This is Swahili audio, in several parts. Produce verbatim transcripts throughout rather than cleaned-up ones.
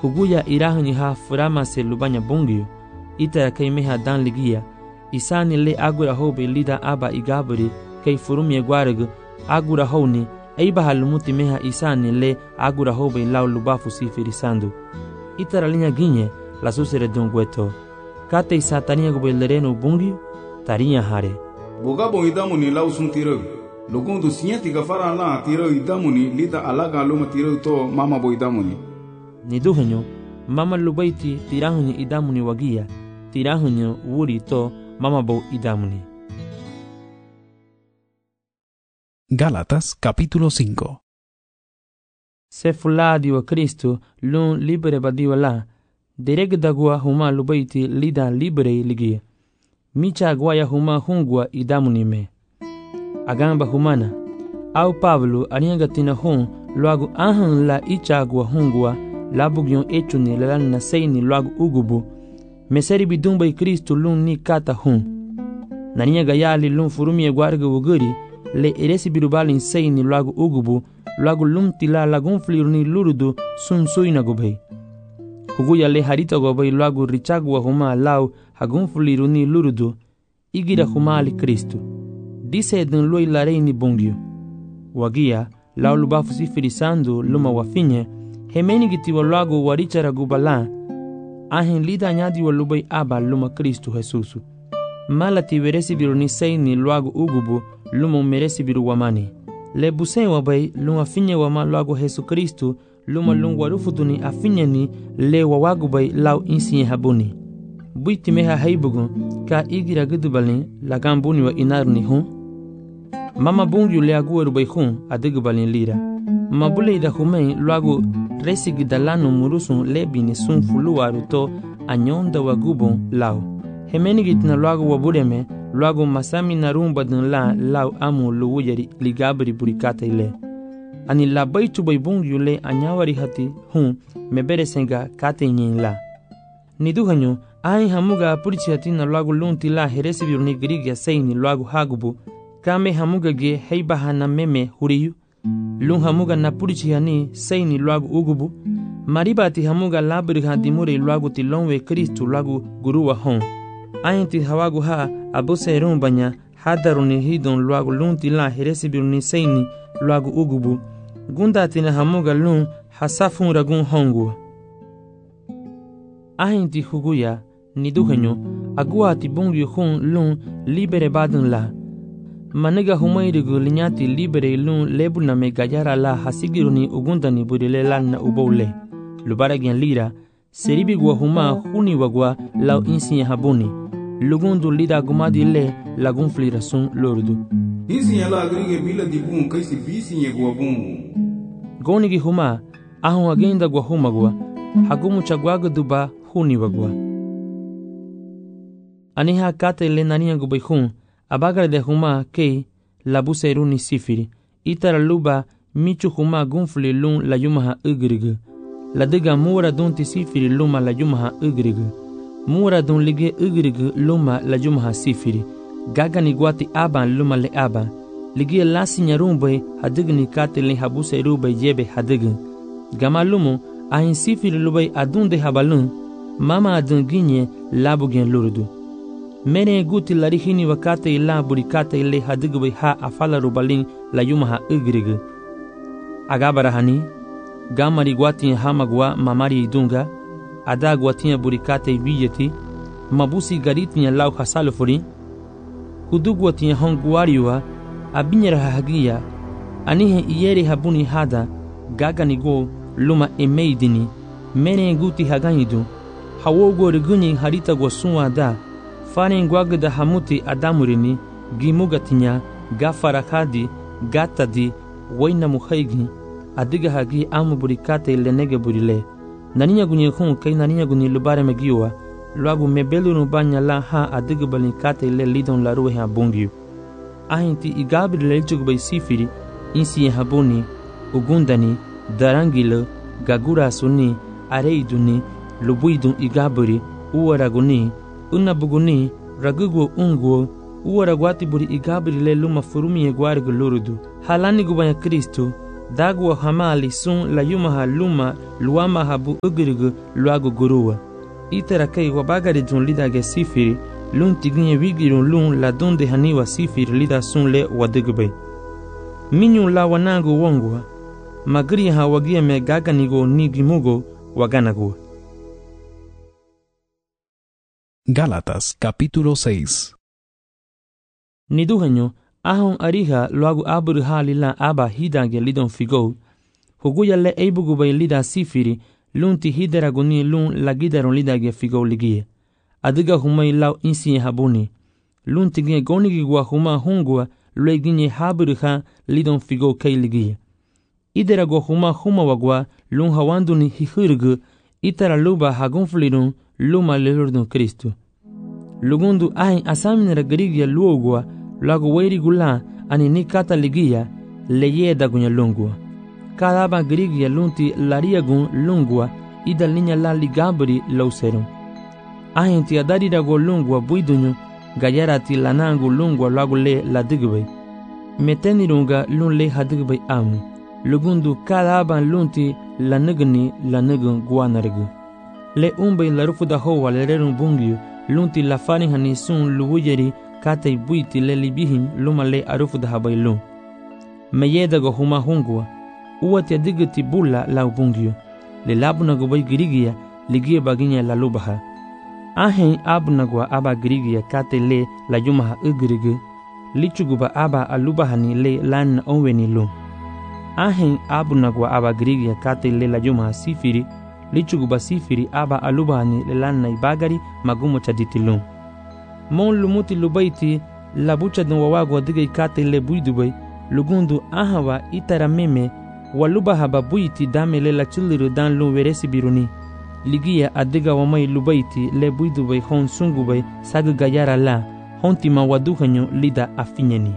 Huguya irahni ha furama se lubanya bungyo. Ita kay meha dan ligia. Isani le agura hobe lida aba igabri kay furumye gwarg agura honi. Aiba halumuti meha isani le agura hobe lau lubafu sifirisando. Ita linha ginye la susere dongweto. Kate isatania gobe lereno bungyo tarinha hare. Boga bo idamuni lau sun tiro. Logondo sinyati gafara la tiro idamuni lida alaga luma tiro to mama bo idamuni. Niduhenyo mama lubaiti tirahunyo idamuni wagia. Tirahunyo wuri to mama bo idamuni. Gálatas capítulo cinco. Se fuladi wa Cristo lun libere badiwa la. Dereg dagua huma lubaiti lida libere ligia. Micha guaya huma hungua idamuni me. Agamba humana. Au Pablo anianga tina hun luagu ahan la ichagua hungua labugyon echuni lalan na seini luagu ugubu. Meseri bidumba i Kristo lun ni kata hun. Naniaga yali lun furumie guarga wuguri le eresi birubali seini luagu ugubu luagu lum tila lagun fliruni lurudu sun suina gubei. Huguya le harita gobei luagu richagua huma lau hagun fliruni lurudu igira huma ali Kristo. Dise dun lui lareini bungyo. Wagia lau lubafu sifirisando luma wafinye hemeni gitiwa luagu warichara gubala ahen lida nyadi wa lubai aba luma Kristo Jesusu. Malati veresi biru ni seini luagu ugubu luma meresi biru wamani. Le busen wabai luma finye wama luagu Jesu Kristo luma lungu warufutuni afinye ni le wawagu bai lau insinye habuni. Buiti meha haibugu ka igira gudubalin lagambuni wa inaruni hun. Mama bungyu le agueru bai hun adigubalin lira. Mabule ida humei luagu resigi dalanu murusun lebini sun fuluaru to anyonda wa gubon lau. Hemeni gitina luagu wabureme luagu masami narumba dun la lau amu luwuyari ligabri burikata ile. Ani la baitu bai bungyu le anyawari hati hun mebere senga kate nyin la. Niduhanyo ai hamuga purichi hatina luagu lunti la heresi biruni grigia seini luagu hagubu. Kame hamuga ge heibaha na meme huriyu. Lun hamuga na purichi hani seini luagu ugubu. Maribati hamuga labri hadimure luagu tilonwe Kristu luagu guruwa hon. Ainti hawagu ha abuse rumbanya hadaruni hidon luagu lunti la heresi biruni seini luagu ugubu. Gunda tina hamuga lun hasafun ragun hongua. Ainti huguya niduhenyo agua ti bungyu hun lun libere badun la. Maniga humairigu linyati libere lun lebu na me gayara la hasigiruni ugundani burile lan na ubole. Lubaragian lira seribi gua huma huni wagua lau insinya habuni. Lugundu lida gumadi le lagun flira sun lordu. Insinya la agrige bila dibun kaisi bisinya gua bungu. Gonigi huma ahun agenda gua huma gua hagumu chagwaga duba huni wagua. Aniha kate le nania gubai hun abagare de huma kei labuse runi sifiri. Itara luba michu huma gunfli lun la yumaha ugrigu. La diga mura dunti sifiri luma la yumaha ugrigu. Mura dun lige ugrigu luma la yumaha sifiri. Gaga ni guati aban luma le aban. Lige lasi nyarumbe hadigni kate le habuse rube yebe hadign. Gama lumu ahin sifiri lubai adunde habalun. Mama adun ginye labu gen lurudu. Mene guti larihini wakate ila burikate ile hadigwe ha afala rubalin la yumaha ugrigu. Agabarahani gamari guati hamagwa mamari idunga ada guati burikate biyeti mabusi garitnya lau hasalufuri kudu guati honguariwa abinyara hagia anihe iyeri habuni hada gagani go luma emeidini mene guti haganidu hawogo riguni harita go sunwa da Fane ngwagda hamuti adamurini gimugatinya gafarakadi gatadi waina muhaigi adiga hagi amu burikate lenege burile naninya gunye khun kai naninya gunye lubare megiwa luagu mebelu nubanya la ha adiga balikate le lidon la ruhe abungiu ahinti igabri lelchug bay sifiri insi habuni ugundani darangilo gagura suni areiduni lubuidun igabri uwaraguni unabuguni ragugo unguo uwaragwati buri igabri le luma furumi egwarigu lurudu halani gubanya Kristo dagwa hamali sun la yumaha luma luama habu ugrigu luagu gurua. Itera kei wabagari dun lida ge sifiri, lun tiginye wigirun lun la donde haniwa sifiri lida sun le wadigube. Minyun la wanangu wongwa, magri ha wagia me gaganigo nigimugo waganago. Gálatas capítulo seis. Niduhanyo, ahon ariha luagu abur halila aba hidange lidon figo, huguya le eibugubay lida sifiri, lun ti hideraguni lun lagidaron lidage figo ligie. Adiga humay lau insiye habuni. Lun tigye gonigigwa huma hungwa lueginye haburiha lidon figo kei ligie. Iderago huma huma wagwa lun hawanduni hihurgu itara luba hagonflirun luma lelurdun Kristu. Lugundu ahin asaminera garigia luogwa lago weiri gula ani nikata ligia leye dagunya lungwa. Kadaba garigia lunti lariagun lungwa ida linya la ligabri lauserum. Ahin ti adari dago lungwa buidunyo gayara ti lanangu lungwa lago le la digwe. Metenirunga lun le hadigwe amu. Lugundu kadaba lunti la nigni la nigun guanargu. Le umbe la rufu da hoa le rerun bungyu lunti la fani hani sun luwujeri kate buiti le libihin luma le arufu da habai lun. Meyeda go huma hungwa, uwati adigiti bula la ubungyu, le labuna go bai girigia ligie baginya la lubaha. Ahen abunagwa aba girigia kate le la yumaha ugirigu, lichuguba aba alubahani le lan onweni lun. Ahen abunagwa aba girigia kate le la yumaha sifiri, lichuguba sifiri aba alubahani le lan na ibagari magumo chaditilun. Mon lumuti lubaiti la bucha dun wawagwa digay kate le buidubai, lugundu ahawa itara meme walubaha babuiti dame le la chuliru dan lun veresi biruni. Ligia adiga wamai lubaiti le buidubai hon sungubai sagu gayara la, hontima waduhanyo lida afinyeni.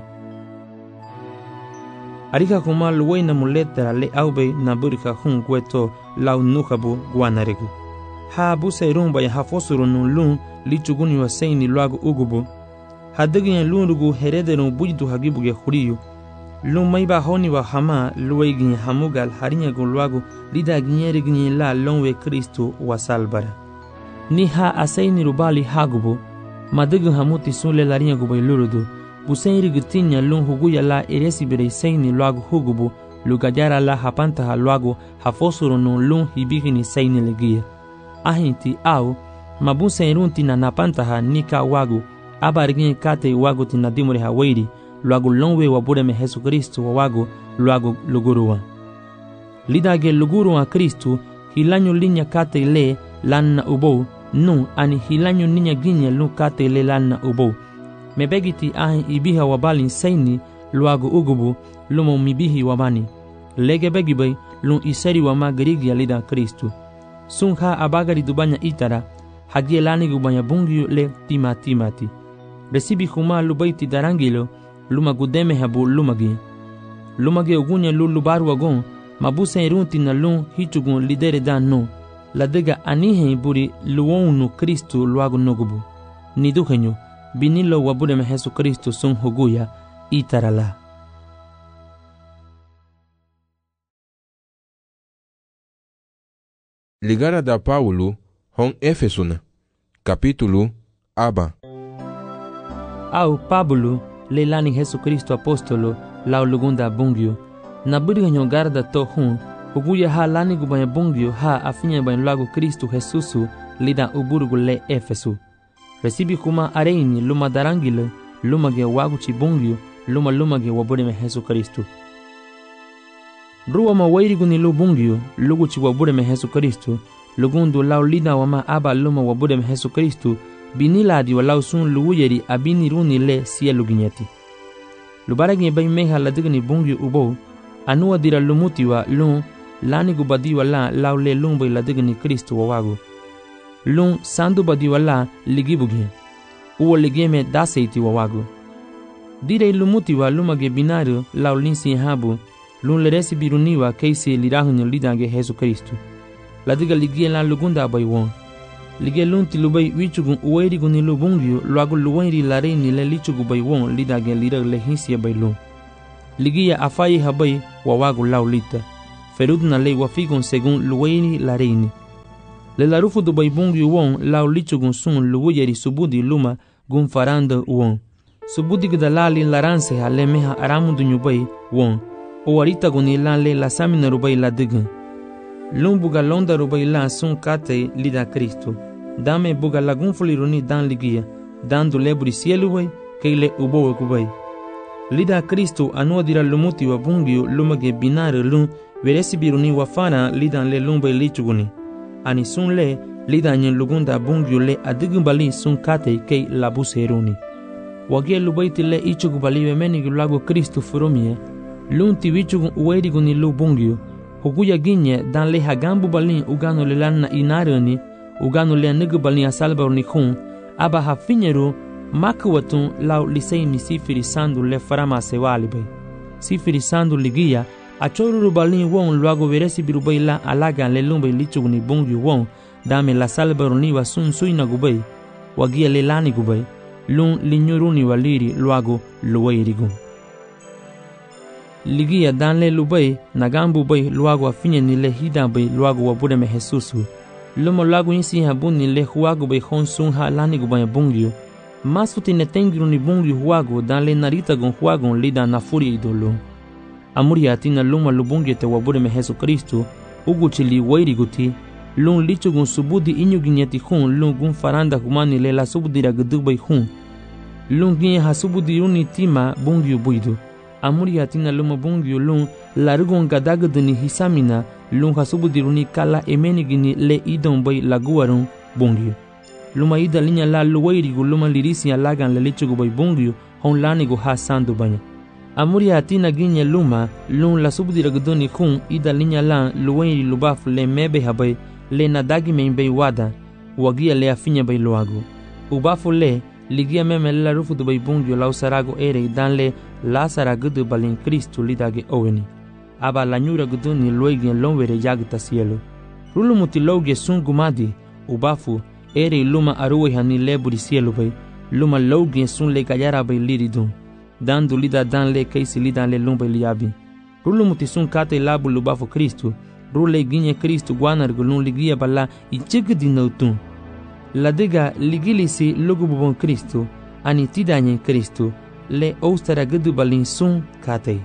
Arika kuma luwai na muletera le aube na burika hun gweto lau nuhabu guanarigu. Ha busa irumba ya hafosuru nun lun lichuguni wa seini luagu ugubu. Hadigin lun rugu herederun bujidu hagibuge huriyu. Lun maiba honi wa hama luwaigin hamugal harinyagun luagu lida ginyerigin la lonwe Kristu wa salbara. Ni ha aseini rubali hagubu, madigin hamuti sunle larinyagubai lurudu. Busairi gitinya lun huguya la eresi birei seini luagu hugubu, lugajara la hapantaha luagu hafosuru nun lun hibigini seini legia. Ahinti au mabusa irunti na napantaha nika wagu abarigin kate wagu tina dimure hawairi luagu longwe wabureme Yesu Kristu wa wagu luagu luguruwa. Lidage luguruwa Kristu hilanyu linya kate le lanna ubou nu ani hilanyu ninya ginya lu kate le lanna ubou. Mebegiti ahin ibiha wabalin seini luagu ugubu lumo mibihi wabani. Lege begibay lun iseri wama gerigia lida Kristu. Sunha abagari dubanya itara, hagie lani gubanya bungyu le tima timati. Resibi huma lubaiti darangilo, luma gudeme habu lumagi. Lumagi ugunya lu lubaru wagon, mabusa irunti na lun hichugun lidere dan no. Ladega anihe buri luonu Kristu luagu nogubu. Niduhenyo, binilo wabureme Yesu Kristu sun huguya itara la. Ligara da Paulo hon Efesuna capítulo aba. Au Pablo leilani Yesu Kristo apostolo lau lugunda bungyo na buriganyo garda to hun uguya ha lani gubanya bungyo ha afinya ban lagu Kristo Jesusu lida uburgu le Efesu. Resibi kuma areini luma darangilo luma ge wagu chi bungyo luma luma ge wabureme Yesu Kristo. Ruwa mawairi guni lu bungyo lugu chi wabureme Yesu Kristo lugundu lau lida wama aba luma wabureme Yesu Kristo biniladi walau sun luuyeri abini runi le siya luginyati. Lubaragi bay meha ladigni bungyo ubo anuwa dira lumuti wa lun lani gubadi wala lau le lumbay ladigni Kristo wawagu. Lun sandu badi wala ligibugi uwa ligeme daseiti wawagu. Dire lumuti wa lumage binaru lau linsi habu lun leresi biruniwa keisi lirahunyo lidange Yesu Kristo. Ladiga ligie la lugunda bay won. Lige lunti lubai wichugun uwairi guni lubungyo luagu luwairi lareini le lichugu bay won lidage lira le hinsiya bay lun. ligia afai habai wawago laulita. Ferudna le wafigon según luweni la reini. Le larufu do bai bungi won laulichugun sun luwuyeri subudi luma gun faranda won. Subudi gdalali laranse ha le meha aramu dunyubai won. O arita guni lan le la samina rubai la digun. Lun buga londa rubai la sun kate lida Cristo. Dame buga lagun fuliruni dan ligia. Dando leburi cielo bai keile ubo kubai. Lida Cristo anua dira lumuti wa bungiu lumage binare lun veresi biruni wafana lidan le lumbai lichuguni. Ani sun le lida nyen lugunda bungiu le adigun bali sun kate kei labuseruni. Wagie lubaiti le ichugu bali wemeni gulago Cristo furumie. Lun tiwichugun ueriguni lu bungiu. Huguya ginye dan le hagambu balin ugano le lanna inarani. Ugano le nigu balin asalbaruni khun. Aba hafinyeru makuwatun lau liseimi sifiri sandu le farama sewalibai. Sifiri sandu ligia achoruru balin won luago veresi birubai la alaga le lumbai lichuguni bungi won dame la salbaruni wa sun suina gubai wagia le lani gubai lun linyuruni waliri luago luwairigun. Ligia dan le lubai nagambu bai luago afinye ni le hida bai luago wabudeme Jesusu. Lumo luago insi habuni le huago bai hon sun ha lani gubai bungiu. Masuti ne tengiru ni bungi huago dan le narita gon huago lida na furi idolo. Amuri atina luma lubungi te wabure me Jesu Kristo ugu chili wairi guti lun lichu gon subudi inyu ginyati hun lun gun faranda humani le la subudi ragdubai hun lun ginye ha subudi uni tima bungi ubuidu. Amuri atina luma bungi lun larugon gadagduni hisamina lun ha subudi runi kala emeni gini le idon bai laguarun bungi. Luma ida linya la luwairi gu luma lirisi alagan le lichu gu bai bungi hon lani gu ha sandu banya. Amuri atina ginye luma lun la subudi ragduni hun ida linya la luwairi lubaf le mebe habai le nadagi membei wada wagia le afinya bai luagu. Ubafu le ligia meme la rufu du bai bungi la usarago ere dan le la saragudu balin Kristu lidage oweni. Aba la nyura guduni luigi lonwere yagta cielo. Rulu mutiloge sun gumadi ubafu ere luma aruwe hani leburi cielo bai luma loge sun le gayara bai liridun. Dando lida dan le keisi lida le lumba liabi. Rulu mutisun kate labu lubafu Kristu. Rule ginye Kristu guanar gulun ligia bala ichig di nautun. La diga ligilisi lugububon Kristu. Ani tidanye Kristu. Le ostara gudu balin sun kate.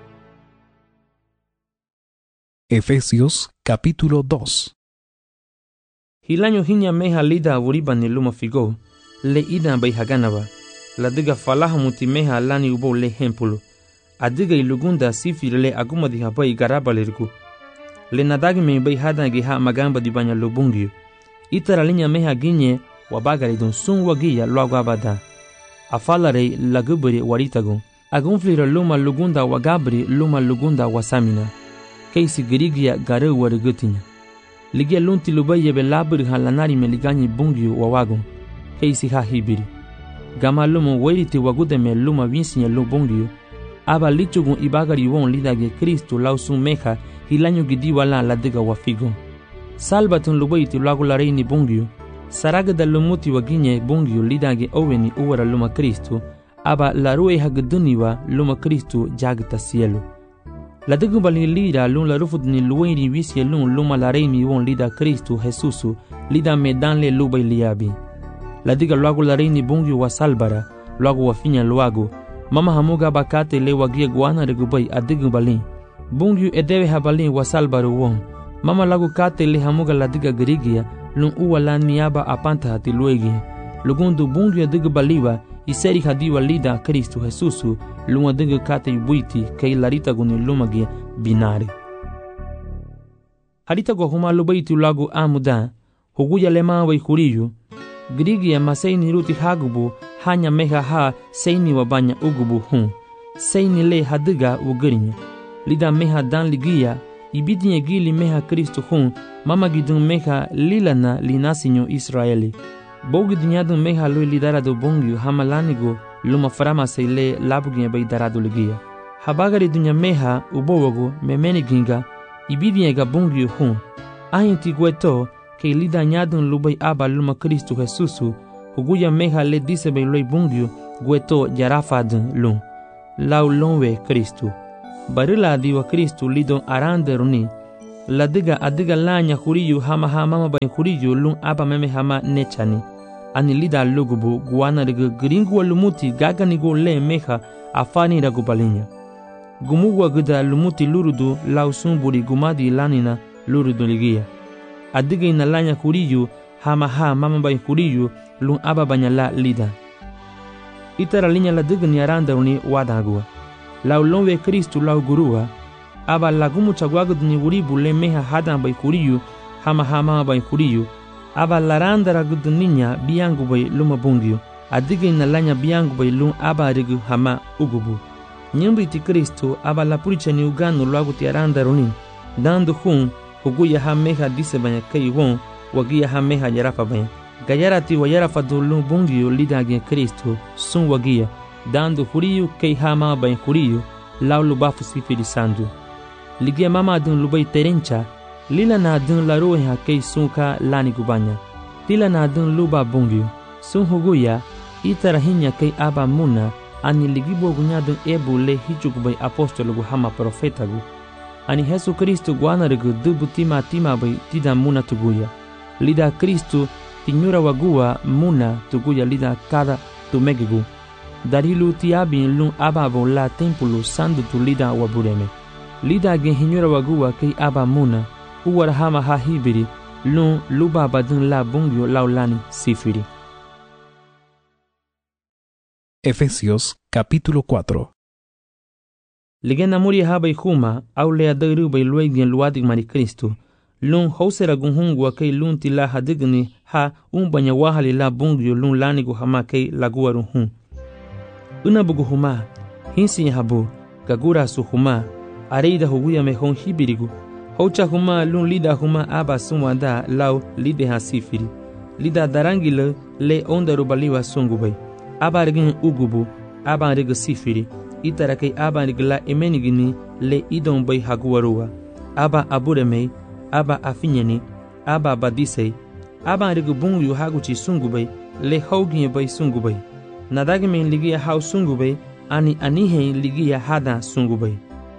Efesios capítulo dos. Hilanyo hinya meha lida awuriba ni luma figo. Le ida bai haganaba. La diga falaha mutimeha lani ubo le hempulu. Adiga ilugunda sifiri le aguma di habai garaba lirgu. Le nadagi me bai hadangi ha magamba di banya lubungiu. Itara linya meha ginye wabagari don sun wagia luagu abada. Afalare lagubri waritagun. Agunflira luma lugunda wagabri luma lugunda wasamina. Keisi girigia garu warigutinya. Ligia lunti lubai yebe labri halanari meliganyi bungiu wawagun. Keisi ha hibiri. Gama lumu wairiti wagudeme luma vinsinya lubungiu. Aba lichugun ibagari won lidage Kristu lausun meha hilanyo gidiwa la ladiga wafigo. Salbatun lubaiti lagu la reini bungiu. Saragada lumuti waginye bungiu lidage oweni uwara luma Kristu. Aba larue hagduniwa luma Kristu jagta cielo. Ladigu bali lida lun la rufudni luweni visye lun luma la reini won lida Kristu Jesusu lida medanle lubai liabi. Ladiga luagu la reini bungiu wa salbara luagu wafinya luagu. Mama hamuga bakate le wagia guana regubai adigu balin. Bungiu edewe habalin wa salbaru won. Mama lagu kate le hamuga ladiga girigia lun uwa lan miaba apanta hati luegi. Lugundu bungiu adigu baliwa iseri hadiwa lida Kristu Jesusu lun adigu kate yubuiti kei larita guni lumagia binari. Harita go huma lubaiti lagu amuda huguya lema wa ikuriyu. Girigia maseini ruti hagubu hanya meha ha seini wabanya ugubu hun. Seini le hadiga ugirinya. Lida meha dan ligia ibidinye gili meha Kristu hun mama gidun meha lilana linasinyo Israeli. Bogi dinyadun meha lui lidarado bungiu hamalanigo luma farama seile labuginye bai darado ligia. Habagari dunya meha ubowogo memeni ginga ibidinye ga bungiu hun. Ahinti gueto ke lida nyadun lubai aba luma Kristu Jesusu huguya meha le dise bai loi bungiu gueto jarafadun lun. Lau lonwe Kristu. barila diwa Kristu lidon arande runi. Ladiga adiga lanya huriyu hama hama bay huriyu lung aba meme hama nechani. Ani lida lugubu guana riga gringu lumuti gagani go le meha afani ragu balinya. Gumugwa gida lumuti lurudu lausumburi gumadi lanina lurudu ligia. Adiga ina lanya huriyu hama ha mama bay huriyu lung aba banyala lida. Itara linya ladiga ni aranda uni wadagua. Lau lonwe Kristu lau gurua. Aba lagumu chagwagud ni uribu le meha hadan bay huriyu hama hama bay huriyu. Aba laranda ragud ninya biangu bay luma bungiu. Adiga ina lanya biangu bay lung aba rigu hama ugubu. Nyumbi ti Kristu aba la puricha ni uganu lagu ti aranda runi. Dandu hun huguya ha meha dise banya kei won wagia ha meha yarafa banya. Gayara ti wayarafa do lung bungiu lidage Kristu sun wagia. Dandu huriyu kei hama bay huriyu lau lubafu sifiri sandu. Ligia mama dun lubai terencha, lila na dun la rohe ha kei sunka lani gubanya. Tila na dun luba bungiu. Sun huguya, itara hinya kei aba muna, ani ligibo gunya dun ebu le hichuk bay apostolo gu hama profeta gu. Ani Jesu Kristu guana rigu dubu tima tima bay tida muna tuguya. Lida Kristu tinyura wagua muna tuguya lida kada tumegigu. Darilu tiabin lun ababo la tempulu sandu tu lida wabureme. Lida gen hinyura wagua kei aba muna, uwara hama ha hibiri, lun luba badun la bungyo laulani sifiri. Efesios capítulo cuatro. Ligena muri haba ihuma, au lea dairu bai luegien luadig mari Kristu, lun hausera gunhungwa kei lun tila hadigni ha umbanya wahali la bungyo lun lanigu hama kei lagua ruhun. Una bugu huma, hinsi habu, gagura su huma, areida huguya me hon hibirigu. Haucha huma lun lida huma aba sumwanda lau lide ha sifiri. Lida darangile le onda rubaliwa sungubay. Aba rigin ugubu, aba riga sifiri. Itarakei aba rigla emenigini le idon bay haguwarua. Aba aburemei, aba afinyani, aba badisei. Aba riga bungu haguchi sungubay, le hauginye bay sungubay. Nadagime ligia hau sungubay, ani anihe ligia hada sungubay.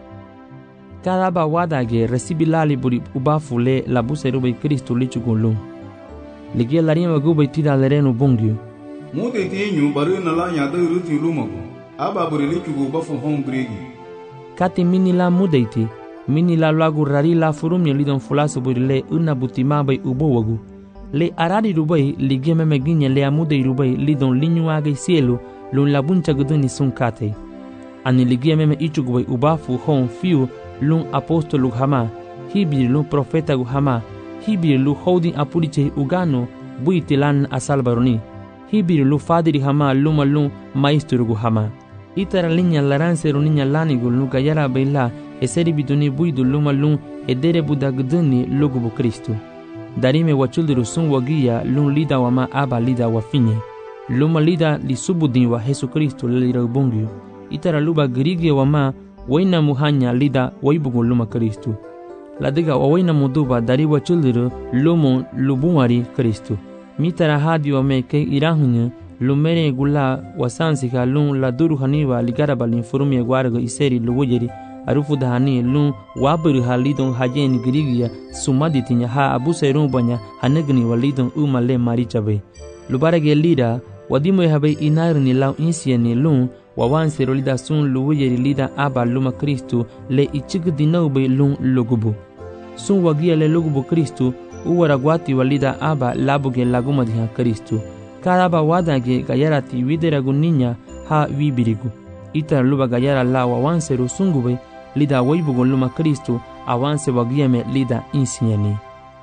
Cada aba wadage recibilali buri ubafu le labuse rubay Kristu lichugulum. Ligia larima gubay tida lerenu bungiu. Mude tinyu baru nala nyada uruti lumagu. Aba buri lichugu bafu hong bregi. Kati mini la mudeiti, mini la lagu rari la furumya lidon fulasu buri le una butima bay ubowagu. Le arari rubay ligia memeginya le amudei rubay lidon linyu age cielo lun labuncha guduni sun kate. Ani ligia meme ichugu bay ubafu hong fiu lun apostolu hama, hibiri lun profeta gu hama, hibiri lu holding apuriche ugano buitilan asalbaroni, hibiri lu fadiri hama luma lun maestro gu hama. Itara linya laranse runinya lanigu lu gayara baila eseri biduni buidu luma lun edere budagduni lugubu Kristu. Darime wachuldiru sun wagia lun lida wama aba lida wafinye. Luma lida li subudin wa Jesu Kristu lira ubungiu. Itara luba grige wama waina muhanya lida waibugu luma Kristu. Ladiga waina muduba dari wachuldiru lumu lubumari Kristu. Mitara hadi wame ke irahunya lumere gula wasansika lun la duru haniwa ligaraba linfurumi guargo iseri luwujeri arufu dahani lun waburu halidon hajeni grigia sumaditinya ha abuse rumbanya hanegni walidon umale marichabe. Lubarage lida wadimo habe inarni lau insieni lun wawanse rolida sun luwujeri lida aba luma Kristu le ichig dinaube lun lugubu. Sun wagia le lugubu Kristu uwaragwati walida aba labuge laguma diha Kristu. Kadaba wadage gayarati wideragu ninya ha wibirigu. Ita luba gayara la wawanse rusungube lida waibugu luma Kristu awanse wagiame lida insinyani.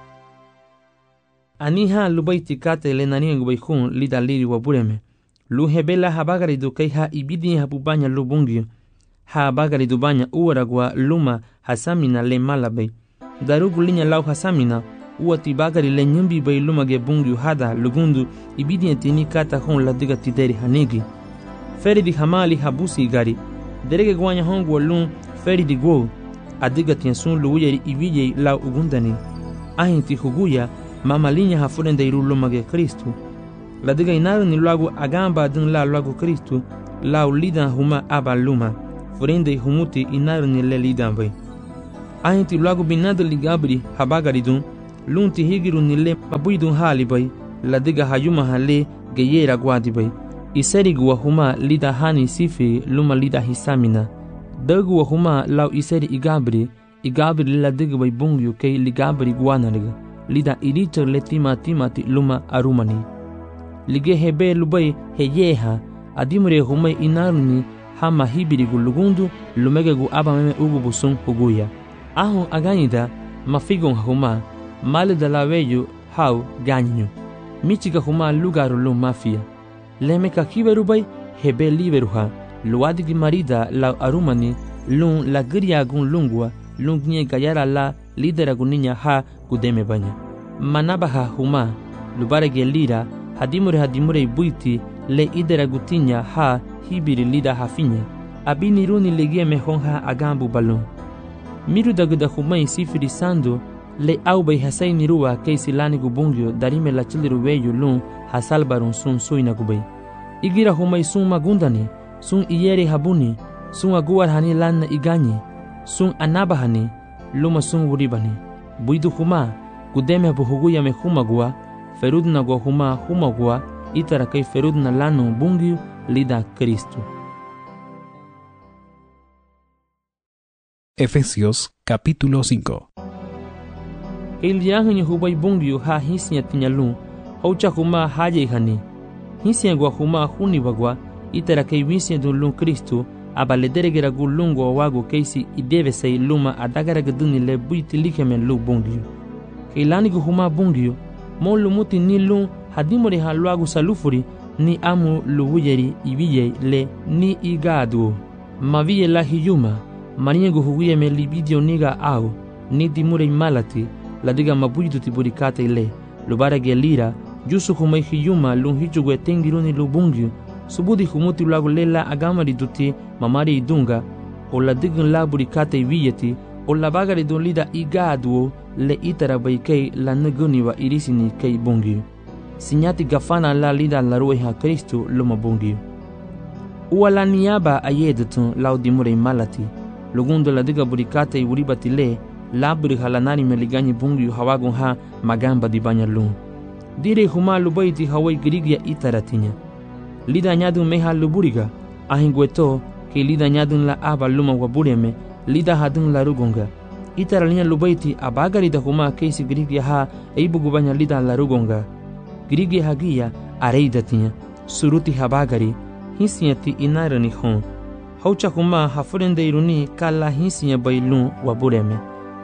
Aniha lubaiti kate le naniengu hun lida liri wabureme. Lu hebela habagari dukei ha ibidi habubanya lubungio. Ha habagari dubanya uwaragwa luma hasamina le malabe. Darugu linya lau hasamina uati bagari le nyumbi bay lumage bungiu hada lugundu ibidi tini kata hon la diga tideri hanigi. Feri di hamali habusi gari. Derege gwanya hongu walun feri di gwo. Adiga tiansun luuyeri ibije lau ugundani. Ahinti huguya mama linya hafurende iru lumage Kristu. La diga inaru ni lagu agamba dun la lagu Kristu lau lidan huma aba luma. furende humuti inarni le lidan bai. Ahenti luago binado ligabri habagaridun, lunti higiru nile mabuidun hali bai, ladiga hayuma hale geyera guadi bai. Iserigu wa huma lida hani sifi luma lida hisamina. Dagu wa huma lau iseri igabri, igabri ladiga bai bungyu kei ligabri guanariga, lida irichar le tima timati luma arumani. Lige hebe lubai heyeha, adimure humai inaruni hama hibirigu lugundu lumegegu abameme ugu busung huguya. Ahun aganida mafigon huma male da la veyu hau ganyu. Michiga huma lugaru lum mafia. Lemeka kiberubai hebe liberuha. Luadigi marida la arumani lun la gria gun lungwa lungnye gayara la lidera guninya ha gudeme banya. Manabaha huma lubarege lira hadimure hadimure buiti le idera gutinya ha hibiri lida hafinya. Abini runi legie mehon ha agambu balon. Miru daguda humai sifiri sando le aubay hasay nirua kay silani gubungyo darime la chiliru weyu lun hasalbarun sun suina gubay. Igira humay sun magundani, sun iyeri habuni, sun aguar hani lanna iganyi, sun anabahani, luma sun wuribani. Buidu huma, gudeme buhuguya me humagua, ferudna go huma humagua, itara kay ferudna lanu bungyo lida Cristo. Efesios capítulo cinco. El yahanyi hubay bungyo ha hisnya tinyalun, haucha huma haye hani. Hisnya gwa huma huni bagwa, itara kay wisnya dun lun Cristo, abaledere gu lungo wago keisi ideve say luma adagara gaduni le buiti likemen lu bungyo. Kay lani gu huma bungyo, mon lumuti ni lun hadimore ha luagu salufuri, ni amu luwuyeri ibiye le ni igadu. Maviye la hiyuma, maniego huguye me libidio niga au, ni dimure malati, la diga mabuidu tiburikate le, lubara gelira, jusu humai hiyuma lun hichugwe tengiruni lubungyu, subudi humuti lagu lela agamari duti mamari idunga, o la digan la burikate ibiyeti, o la bagari dun lida igadu le itara baikei la neguniwa irisini kei bungyu. Sinyati gafana la lida la rueha Kristo luma bungyu. Uwa la niaba ayedutun lau dimure malati, lugundo la diga burikate iburibati le, laburi halanari meliganyi bungyu hawagun ha magamba di banyalun. Dire huma lubaiti hawai grigia itaratinya. Lida nyadun meha luburiga, ahingweto ke lida nyadun la aba luma wabureme, lida hadun la rugonga. Itaralinya lubaiti abagari da huma keisi grigia ha eibugu banya lida la rugonga. Grigia hagia areidatinya, suruti habagari, hinsinyati inarani hon. Haucha huma hafurende iruni kala hinsinya bailun wabureme.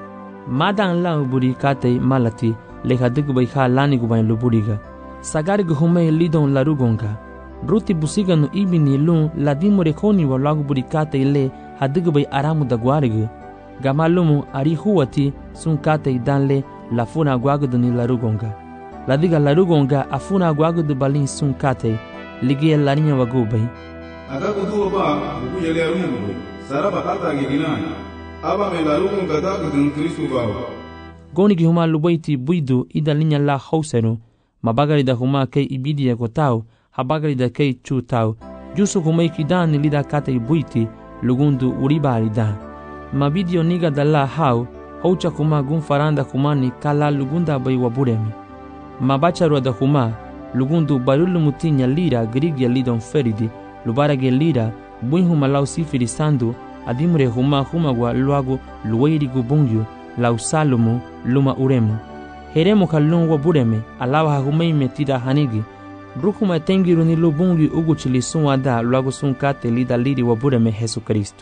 Madan la uburi kate malati leha digu bai ha lani gu bai luburiga. Sagari gu hume lidon la rugonga. Ruti busiga no ibini lun la dimore koni wa lagu buri kate le ha digu bai aramu da guarigu. Gamalumu ari huwati sun kate danle la funa guaguduni la rugonga. La diga la rugonga afuna guagudu balin sun kate ligia larinya wagu bai. Akaku duwa ba buku yale arungu bai. Saraba kata giginani. Aba me la rugonga dagudun Kristu bao. Goni ki huma lubaiti buidu ida linya la hauseru, mabagari da huma kei ibidia gotau, habagari da kei chu tau, jusu humai kidani lida kate buiti, lugundu uribari da. Mabidio niga da la hau, haucha huma gun faranda humani kala lugunda bai waburemi. Mabacharua da huma, lugundu barulu mutinya lira grigia lidon feridi, lubarage lira, buin huma lau sifiri sandu, adimure huma huma wa luagu luwairigu bungyu, lau salumu luma uremu. Heremu kalun wa bureme, alawa hahumei metida hanigi. Rukuma tengiru ni lubungi uguchili sunwa da luagu sunkate lida liri wa bureme Jesu Kristo.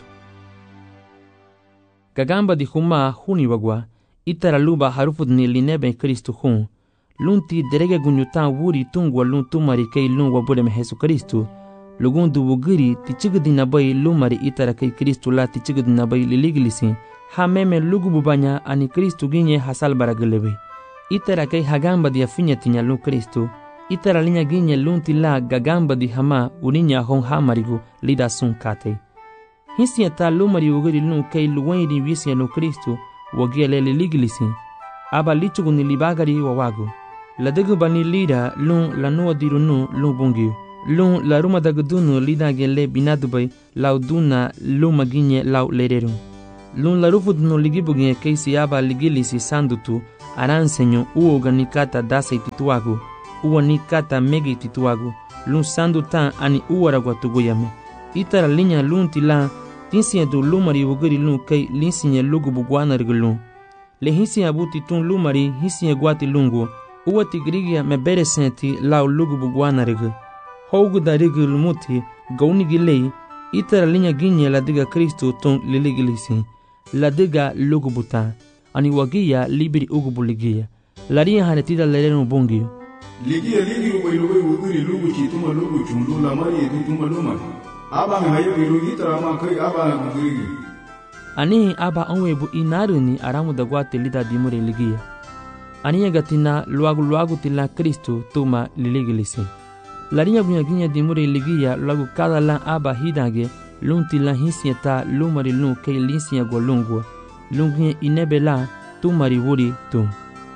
Gagamba di huma huni wagwa, itara luba harufud ni linebe Kristo hun. Lunti derege gunyutan wuri tungwa lun tumari kei lun wa bureme Jesu Kristo. Lugundu wugiri tichigudi nabai lumari itara kei Kristo la tichigudi nabai liligilisi. Ha meme lugu bubanya ani Kristo ginye hasal baragelebe. Itara kei hagamba di afinya tinya lu Kristo. Itara linya ginye lunti la gagamba di hama uninya hon hamarigu lida sun kate. Hinsi ta lumari ugiri lun kei luwairi wisi lu Kristo wagia lele ligilisi. Aba lichugu ni libagari wawagu. Ladegu bani lida lun lanua dirunu lun bungi. lun la ruma dagdunu lidage le binadubai lau duna luma ginye lau lerero. Lun la rufudnu ligibugie keisi aba ligilisi sandutu aransenyo uo ganikata dase tituagu, uo nikata megi tituagu, lun sandutan ani uaragua tuguyame. Itara linya lun tila tinsiye du lumari wugiri lun kei linsiye lugu buguana rigulun. Le hinsiye abuti tun lumari hinsiye guati lungu, uwa tigrigia me bere senti lau lugu buguana rigu. Hougu da rigu lumuti gauni gilei, itara linya ginye la diga Kristo tun liligilisi. La diga lugu buta, ani wagia libiri ugu buligia. Laria haretida lerenu bungio. Ligia ligi uwailuwe wugiri lugu chituma lugu chundu la mari edutuma lumari. Aba hayo gilu itara makai aba gugirigi. Ani aba onwebu inaruni aramu da guate lida dimure ligia. Ani gatina luagu luagu tila Kristo tuma liligilisi. Laria gunya ginya dimure ligia luagu kada la aba hidage lunti la hinsieta lumari lun kei linsia golungua. Lungie inebela tumari wuri tu.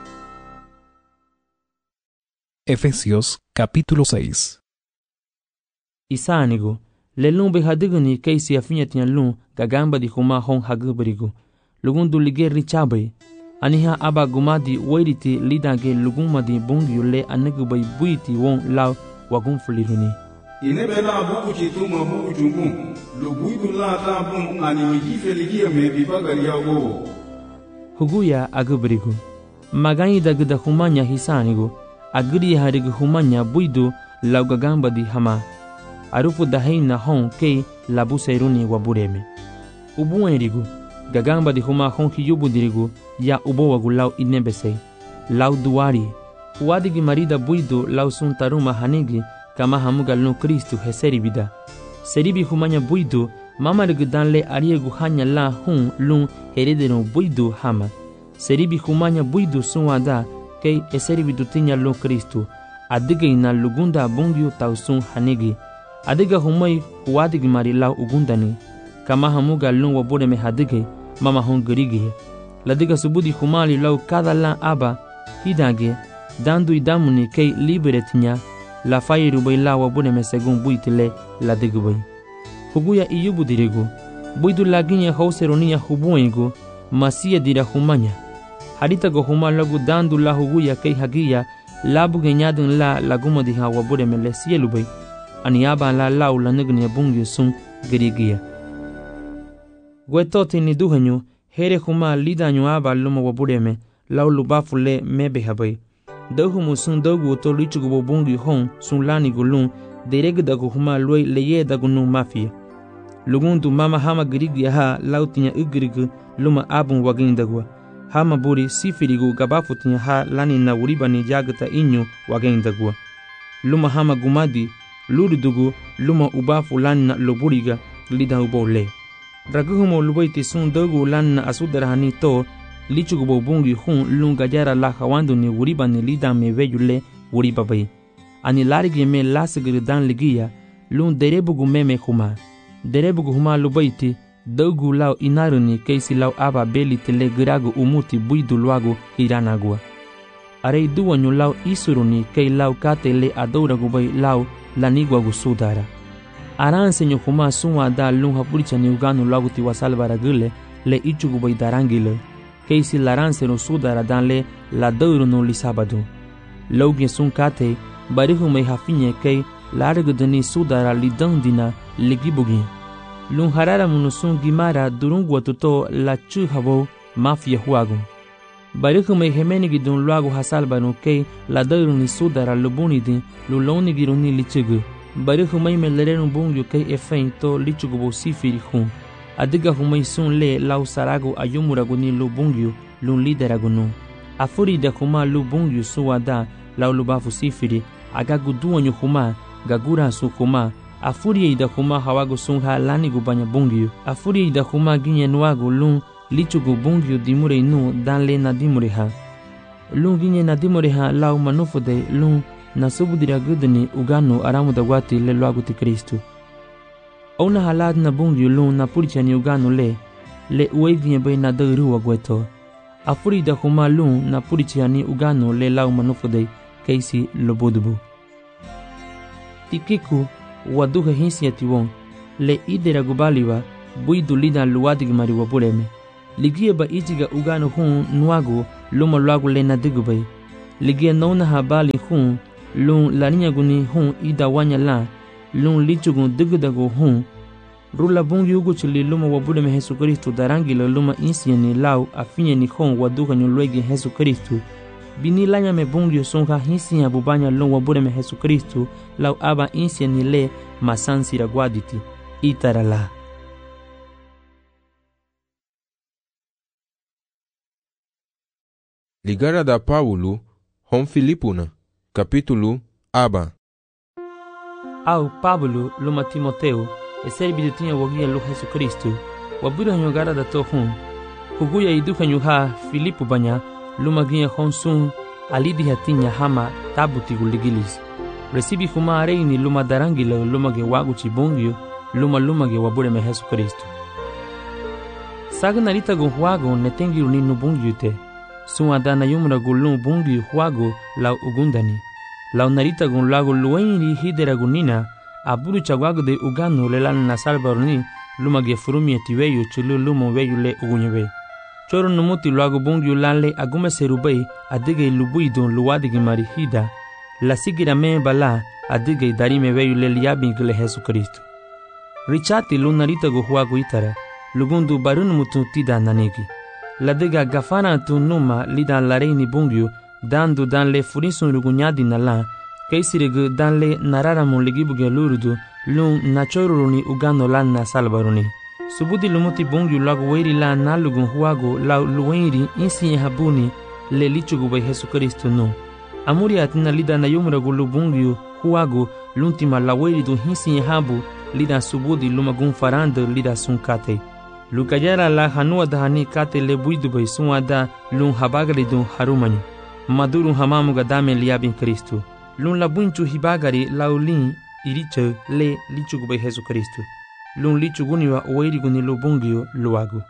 Efesios capítulo seis. Isanigo, le lumbe hadiguni keisi afinyatian lun gagamba di huma hon haguberigo. Lugundu lige richabe. Aniha aba gumadi wairiti lidage lugumadi bungiu le anegubai buiti won lau wagumfuliruni. Inebela buku chituma buku chungu. Luguidu la tabun ani mijife ligia me bibagari yago. Huguya aguberigo. Magani dagda humanya hisanigo. Agri harigu humanya buidu lau gagamba di hama. Arufu daheina hon kei labu seruni wabureme. Ubuenrigu. Gagamba di huma hon hiyubu dirigu ya ubo wagu lau inebesei. Lau duari. Huadigi marida buidu lau suntaruma hanigi kama hamugal no Kristu heseribida. Seribi humanya buidu mama rigdanle ariegu hanya la hun lun heredeno buidu hama. Seribi humanya buidu sunwada kei eseribidu tinya lo Kristu. Adiga ina lugunda bungiu tausun hanigi. Adiga humai huadigi marila ugundani. Kama hamugal lun wabureme hadige mama hon gerigi. Ladiga subudi humali lau kada la aba hidage dandu idamuni kei liberetinya. La fairu bai la wabureme segun buitile la digubai. Huguya iyubu dirigu. Buidu laginya hauseronia hubuengu masia dira humanya. Harita go huma lagu dandu la huguya kei hagia labu genyadun la laguma diha wabureme le sielubai. Aniaba la lau la nugni bungi sun gerigia. Gwetoti ni duhenyu here huma lidanyu aba luma wabureme lau lubafu le mebehabai. Dohumu sun dogu to lichugu bungi hon sun lani gulun dereg dagu huma loi leye dagu nu mafia. Lugundu mama hama girigi ha lautinya ugirigu luma abun wagin dagua. Hama buri sifirigu gabafu tinya ha lani na uribani jagata inyu wagin dagua. Luma hama gumadi lurudugu luma ubafu lani na loburiga lida ubo le. Raguhumo lubaiti sun dogu lani na asudarahani to lichugu bungi hun lunga jara la hawandu ni uriba ni lida me veyule uriba bai. Ani larigi me lasagiri dan ligia lun derebugu meme huma. Derebugu huma lubaiti dogu lau inaruni keisi lau aba beli tele giragu umuti buidu luagu hiranagua. Arei duwanyu lau isuruni kei lau kate le adouragu bai lau laniguagu sudara. Aransenyo huma sunwa da lun hapuricha ni uganu luagu tiwasalvara gile le ichugu bai darangile. Keisi laransero sudara dan le la douro no lisabadu. Lauge sun kate barihu me hafinye kei largudani sudara lidandina ligibugi. Lun harara munusun gimara durungwa tuto la chuhabo mafia huagu. Barihu me hemenigi dun luagu hasalbanu kei la douro ni sudara lubunidi luloni giruni lichugu. Barihu me melerenu bungyu kei efein to lichugu sifiri hun. Adiga humai sun le lau saragu ayumuragu ni lu bungyu lun lideragunu. Afuri da huma lu bungyu suwada lau lubafu sifiri agagu duanyu huma gagura su huma. Afuri da huma hawagu sun ha lanigu banya bungyu. Afuri da huma ginye nuagu lun lichugu bungyu dimure inu dan le na dimure ha. Lun ginye na dimure ha lau manufude lun na subudiragadani uganu aramu da wati le luagu ti Kristu. Ona halad na bungi lun na puricha ni uganu le le ueginye bai na daru wagweto. Afuri da huma lun na puricha ni uganu le lau manufude keisi lobodubu. Tikiku waduha hinsia tiwon le idera gubaliwa buidu lida luwadig mari wabuleme ligia ba ijiga ugano hun nuagu luma luagu le nadigubay ligia nona habali hun lun laniya guni hun ida wanya la lun lichugun digdago hun rula bungi ugu chili luma wabuleme Jesu Kristu darangi la luma insieni lau afinye ni hun waduha nyulwegi Jesu Kristu bini lanya me bungi songa hinsia bubanya lun wabuleme Jesu Kristu lau aba insieni le masansi ragwaditi itarala. Ligara da Paulo hon Filipuna capítulo aba. Au Pablo luma Timoteo e serbi tinha wagia lu Jesu Kristu wabura nyogara da to hun huguya iduka nyuha Filipu banya luma gia honsun alidi hatinya hama tabuti guligilis resibi huma reini luma darangila luma ge wagu chibungio luma luma ge wabure me Jesu Kristu sagna rita go huago netengi uninu bungiute Sua dana yumra gulun bungi huago lau ugundani. Lau narita gun lago luenri hidera gunina, aburu chagwago de ugano lelan na salvaroni, luma ge furumi etiweyo chulu lumo weyu le ugunyebe. Choro numuti lago bungi ulanle agume serubei adige lubuidon luwadigi mari hida, la sigira me bala adige darime weyu le liabingile Jesu Kristu. Richati lunarita go huago itara, lugundu barun mutu tida nanegi. La dega gafana tu numa lidan la reini bungyu dandu dan le furisun rugunyadi na la kaisiregu dan le narara mon ligibuge lurudu lun nachoruni ugano lan na salbaruni subudi lumuti bungyu lagu weiri la nalugun huago la luwenri insi habuni le lichugu by Jesu Kristu no amuri atina lidan na yumra gulu bungyu huago luntima la weiri du hinsi habu lidan subudi lumagun farando lidan sunkate Lukajara la hanua dahani kate le buidu bay suada lun habagari dun harumanyu. Madurun hamamu gadame liabin Kristu. Lun la bunchu hibagari laulin iriche le lichugu bay Jesu Kristu. Lun lichuguniwa oweiriguni lubungio luagu.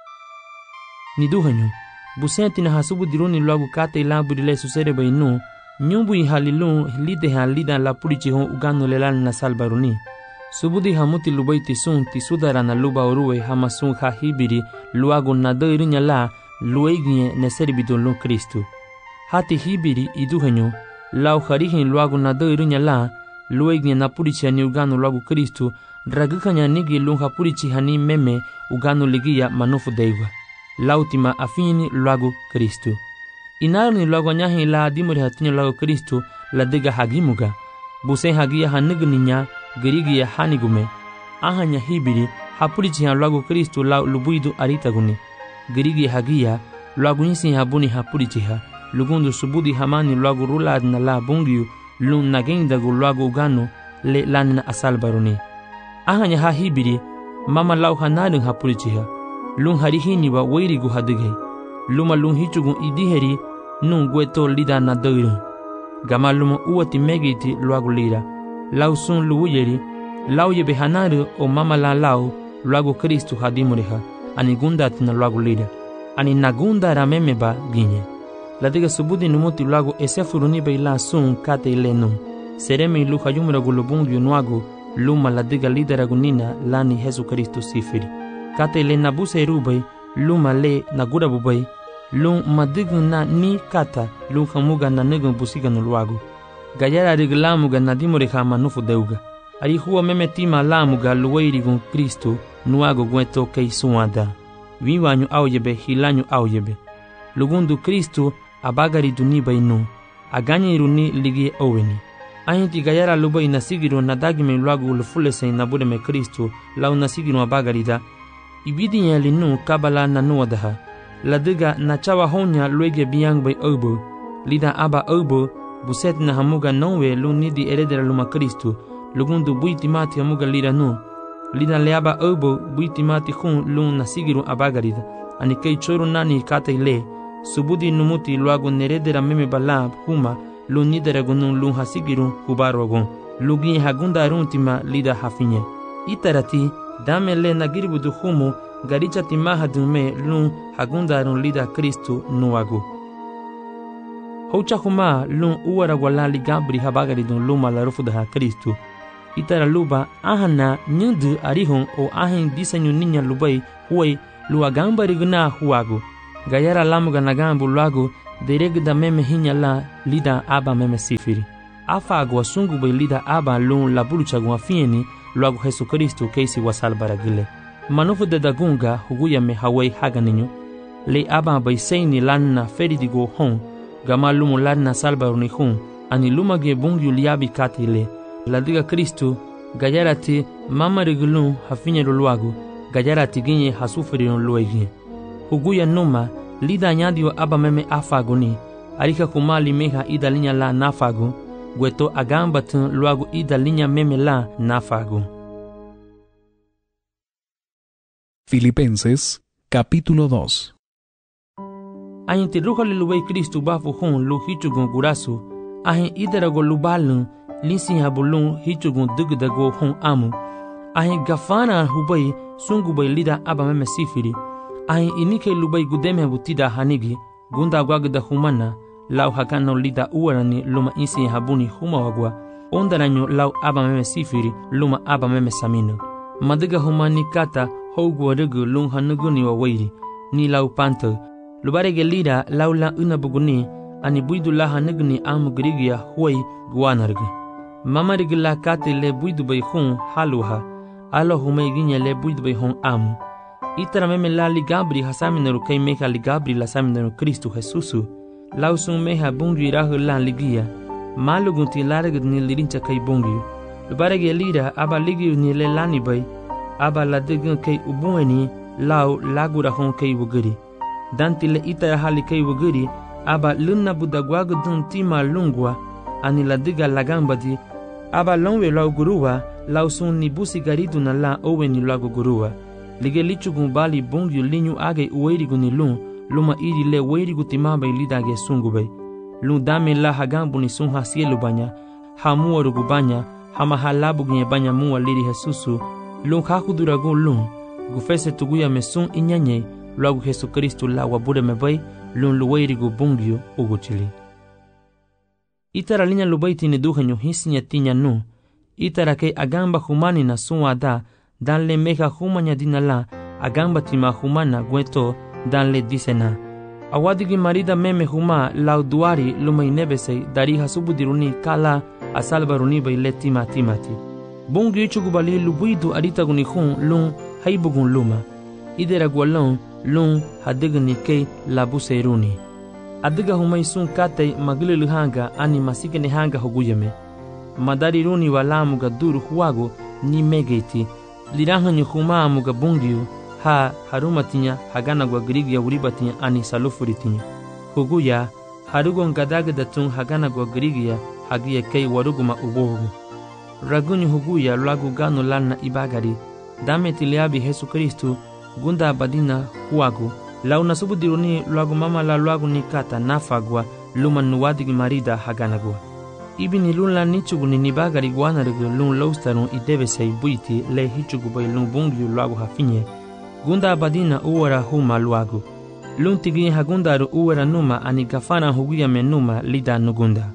Niduhanyu. Busenti na hasubu diruni luagu kate ilabudile susere bay nu. Nyumbu ihalilun lide halida la purichi hon ugano lelan na salbaruni. Subudi hamuti lubai tisun tisudara na luba orue hamasun ha hibiri luago na doirinya la lueginye neseribidon lu Kristu. Hati hibiri iduhenyo lau harihin luago na doirinya la lueginye na purichi hani ugano luago Kristu dragukanya nigi lunha purichi hani meme ugano ligia manufu deiwa. Lautima afini luago Kristu. Inaru ni luago nyahi la adimuri hatinyo luago Kristu la dega hagimuga. Busen hagia hanigninya Gerigi ya hanigume ahanya hibiri hapurichi ha lagu Kristu la lubuidu aritaguni gerigi hagia lagu insi habuni hapurichi ha lugundu subudi hamani lagu rulad na la bungiu lun nagenda gu lagu ugano le lanina asalbaruni ahanya ha hibiri mama lau hanadun hapurichi ha lun harihini wa weiri gu hadige luma lun hichugun idiheri nun gweto lida na doiru gama luma uwati megiti lagu lira Lau sun luuyeri, lau yebe hanaru o mama la lau, luago Kristu hadimureha, ani gundat na luago lida, ani nagunda ramemeba ginye. La diga subudi numuti luago esefuruni be la sun kate ilenu, sereme luha yumra gulubungu nuago, luma la diga lidera gunina lani Jesu Kristu sifiri. Kate ile nabuse rubay, luma le nagura bubay, lum madigu na ni kata, lum hamuga na negun busiga no luago. Gayara riglamuga nadimuriha manufu deuga. Ari huwa meme tima lamuga luweirigun Kristu nuago gweto keisuada. Vivanyu auyebe hilanyu auyebe. Lugundu Kristu abagari duniba inu. Aganye iruni ligi oweni. Ahinti gayara luba inasigiru nadagime luago ulufulese inabudeme Kristu lau nasigiru abagari da. Ibidi nyelinu kabala nanuadaha. Ladiga nachawa honya luege biyang bay obo. Lida aba obo. Buset na hamuga nowe lunidi eredera luma Kristu lugundu buiti mati hamuga lira nu lida leaba obo buiti mati hun lun nasigiru abagarida ani kei choru nani kata ile subudi numuti luago neredera meme balab huma lun nidera gunun lun hasigiru hubaro gun lugi hagunda aruntima lida hafinye itarati dame le nagiribudu humu garicha timahadume lun hagunda arun lida Kristu nuago Hocha huma lun uwara walali gabri habagari dun luma la rufu da Kristu itara luba ahana nyudu arihon o ahin disanyu ninya lubai huai lu agamba rigna huago gayara lamuga nagambu luago deregda meme hinya la lida aba meme sifiri afago asungu bai lida aba lun labulucha guafieni luago Jesu Kristo keisi wasalbaragile manufu de dagunga huguya me hawai haganinyo le aba bai seini lanna feridigo hon gama lumu lanna salbaruni hun ani lumage bungyu liabi katile ladiga Kristo gayarati mama rigulun hafinya luago gayarati ginye hasufirion luegi huguya numa lida nyadio aba meme afagoni arika kumali meha ida linya la nafago gweto agamba tun luago ida linya meme la nafago. Filipenses capítulo dos. Ahin te ruha lulubai Kristu bafu hun lu hichugun gurasu ahin idarago lubalun linsin habulun hichugun dugdago hun amu ahin gafana hubai sungu bai lida aba meme sifiri ahin inike lubai gudeme butida hanigi gunda gwagda humana lau hakano lida uwarani luma insin habuni huma wagwa ondaranyo lau aba meme sifiri luma aba meme samino madiga humani kata hogwa rugu lung hanuguni wa wairi ni lau panto lubarege lida lau la unabuguni ani buidu la hanuguni amu grigia huai guanargu mama rigla kate le buidu bai hun haluha alo humai ginya le buidu bai hun amu itara meme la ligabri hasaminaru kai meha ligabri la saminaru Kristu Jesusu lausun meha bungi rahu la ligia malugunti laragud ni lirincha kai bungi lubarege lida aba ligi ni le lani bai aba la digun kai ubueni lau lagura hon kai wuguri danti le itara hali kai wuguri aba lunna budagwagu dun tima lungwa ani la diga lagambadi aba longwe lau guruwa lau sun ni busi garidu na la oweni lagu guruwa lige lichugun bali bongyu linyu age uweirigu ni lun luma iri le weirigu timaba ilidage sungube lun dame la hagambu ni sun hasielu banya hamuwa rugu banya hama halabu gnye banya muwa liri Jesusu lun hakuduragu lun gufese tuguya mesun inyanye lagu Jesu Kristu la wabude mebai lun luweirigu bongyu uguchili itara linya lubaiti ni duhenyo hisinya tinya nu itara kei agamba humani na sunwada dan le meha humanya dinala agamba tima humana gweto dan le disena awadigi marida meme huma lauduari lumai nebesei dari hasubudiruni kala asalbaruni bai le tima timati bungi ichugubali lubuidu aritaguni hun lun haibugun luma idera gwalon lun hadigni kei labuseiruni adiga humai sun katei magililu hanga ani masikene hanga hoguyeme madari runi walamu ga duru huago ni megeiti lirahanyu huma muga bungiu ha harumatinya hagana gwa grigia uribatinya ani salufuritinya huguya harugon gadagada tun hagana gwa grigia hagia kei waruguma ubogu ragunyu huguya lagu gano lana ibagari dame tiliabi Jesu Kristu gunda badina huago launa subudiruni lagu mama la lagu nikata nafagwa luma nuwadigi marida haganagwa ibini lun la nichuguni nibagari guanarigu lun loustarun idebesei buiti le hichugu bai lun bungiu lagu hafinye gunda badina uwara huma luagu lun tigi hagundaru uwara numa ani gafana huguya menuma lida nugunda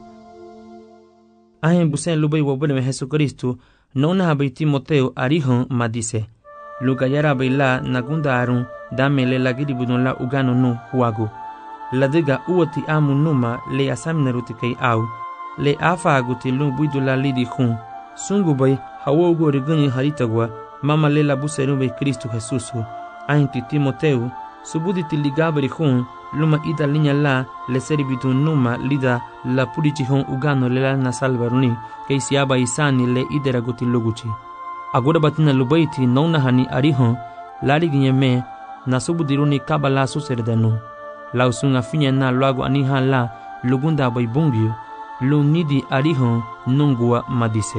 ahen busen lubai wabune Jesu Kristu nona habai Timoteo arihon madise lugayara bai la nagunda arun dame le lagiri budun la ugano nu huagu ladiga uoti amu numa le asaminaruti kei au le afa aguti lun buidu la lidi hun sungu bai hawogo riguni haritagwa mama le la buseru bai Kristu Jesusu ainti Timoteu subuditi ligabri hun luma ida linya la le seribitu numa lida la pudici hun ugano le la nasalvaruni kei siaba isani le idera guti luguchi agora batina lubaiti nona hani arihon lari ginyeme nasubudiruni kabala suserdenu lausunga finya na luago aniha la lugunda bai bungiu lunidi arihon nungua madise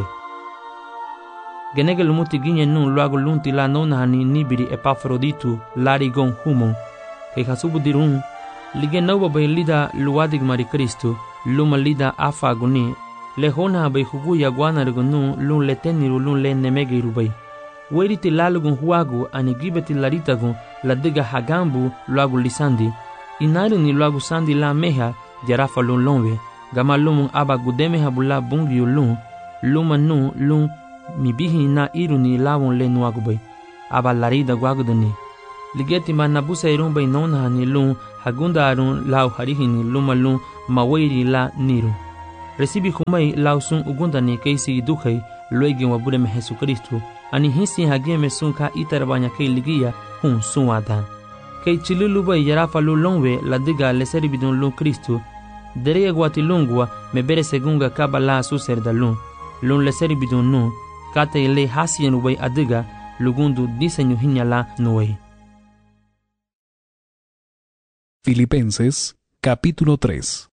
genege lumuti ginye nun luago lunti la nona hani nibiri Epafroditu lari gon humon kei hasubudirun lige nauba bai lida luadig mari Kristu luma lida afaguni lehona bai huguya guanarigu nun lun leteniru lun le nemegiru bai weriti lalugun huagu ani gibeti laritagun ladiga hagambu luagu lisandi inari ni luagu sandi la meha jarafa lun lonwe gama lumun aba gudeme habula bungiu lun luma nun lun mi bihi na iruni lawon le nuagu bay aba larida guagudani ligeti ma nabusa irun bay nona ni lun hagunda arun law harihini lumalun mawairi la niru recibi humay law sun ugundani keisi dukhai loigi wabure me Jesu Kristo ani hisi hageme sun ka itarbanya kay ligiya hun sunwada kay chilulu bay yarafa lu longwe la diga le seribidun lu Kristo derega guatilungwa me bere segunga kabala su serdalun lun le seribidun nu kate le hasien ubay adiga lugundu diseño hinyala nuey. Filipenses capítulo tres.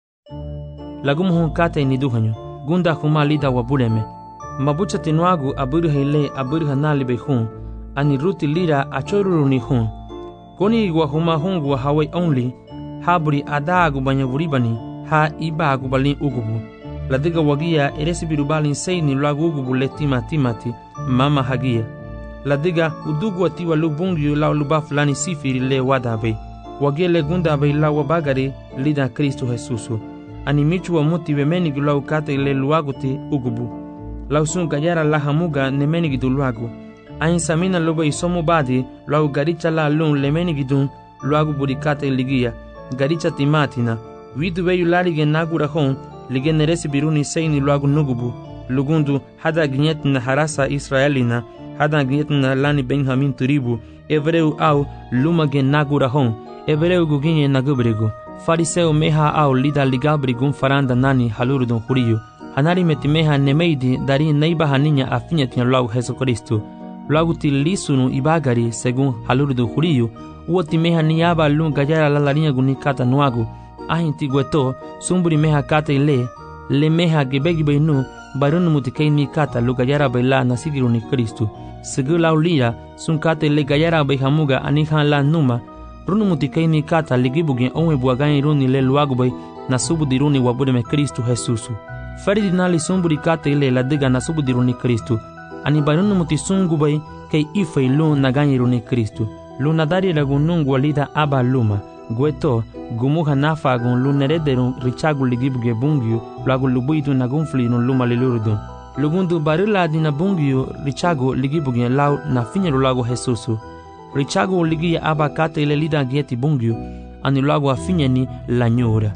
Lagumuhun kate ni duhanyo gunda huma lida wabuleme mabucha tinuagu aburu hele aburu hanali be hun ani ruti lira achoruru ni hun koni igwa huma hungu wa hawai only haburi adagu banyavuribani ha ibagu balin ugubu ladiga wagia eresibiru balin seini lagu ugubu le tima timati mama hagia ladiga udugu atiwa lubungyu la luba fulani sifiri le wadabe wagia le gunda be la wabagari lida Kristo Jesusu ani michu wa muti we menigi la ukate le luaguti ugubu la usun gayara la hamuga ne menigi du luagu ain samina loba isomu badi la ugaricha la lun le menigi dun luagu burikate ligia garicha timatina widu we yulalige nagura hon lige neresi biruni seini luagu nugubu lugundu hada gnyet na harasa Israelina hada gnyet na lani Benjamin tribu evreu au lumage nagura hon evreu guginye nagubrego fariseo meha au lida ligabrigun faranda nani halurudun huriyo hanari metimeha nemeidi dari neiba haninya afinya tinya luagu Jesu Kristo luagu tilisunu ibagari segun halurudun huriyo uoti meha niyaba lun gayara la larinya guni kata nuagu ahin tigueto sumburi meha kata ile le meha gibegibe nu barunu mutikei mi kata lu gayara baila nasigiruni Kristo segu laulia sun kata ile gayara baihamuga anihan la numa runu mutikei mi kata ligibugen onwe buagani runi le luagu bay nasubudiruni wabudeme Kristo Jesusu faridinali sumburi kata ile la diga nasubudiruni Kristo ani barunu mutisungu bay kei ifei lu naganyiruni Kristo lu nadari lagunungu walida aba luma gueto gumuha nafa gun lu nerederun richagu ligibuge bungyu lagu lubuitu nagunflinu luma lilurudun lugundu barila dina bungyu richagu ligibuge lau na finyeru lagu Jesusu richagu ligia aba kata ile lida gieti bungyu ani lagu afinyeni la nyura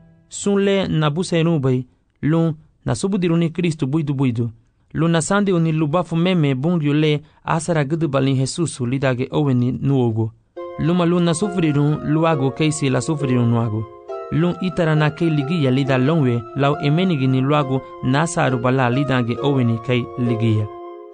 sunle nabusa enubay lu nasubudiruni Kristo buidu buidu lu nasandi uni lubafu meme bungyu le asara gudu balin Jesusu lidage oweni nuogo luma lu nasufrirun luago keisi la sufrirun nuago lu itara na kei ligia lida longwe lau emenigi ni luago nasaru bala lidage oweni kei ligia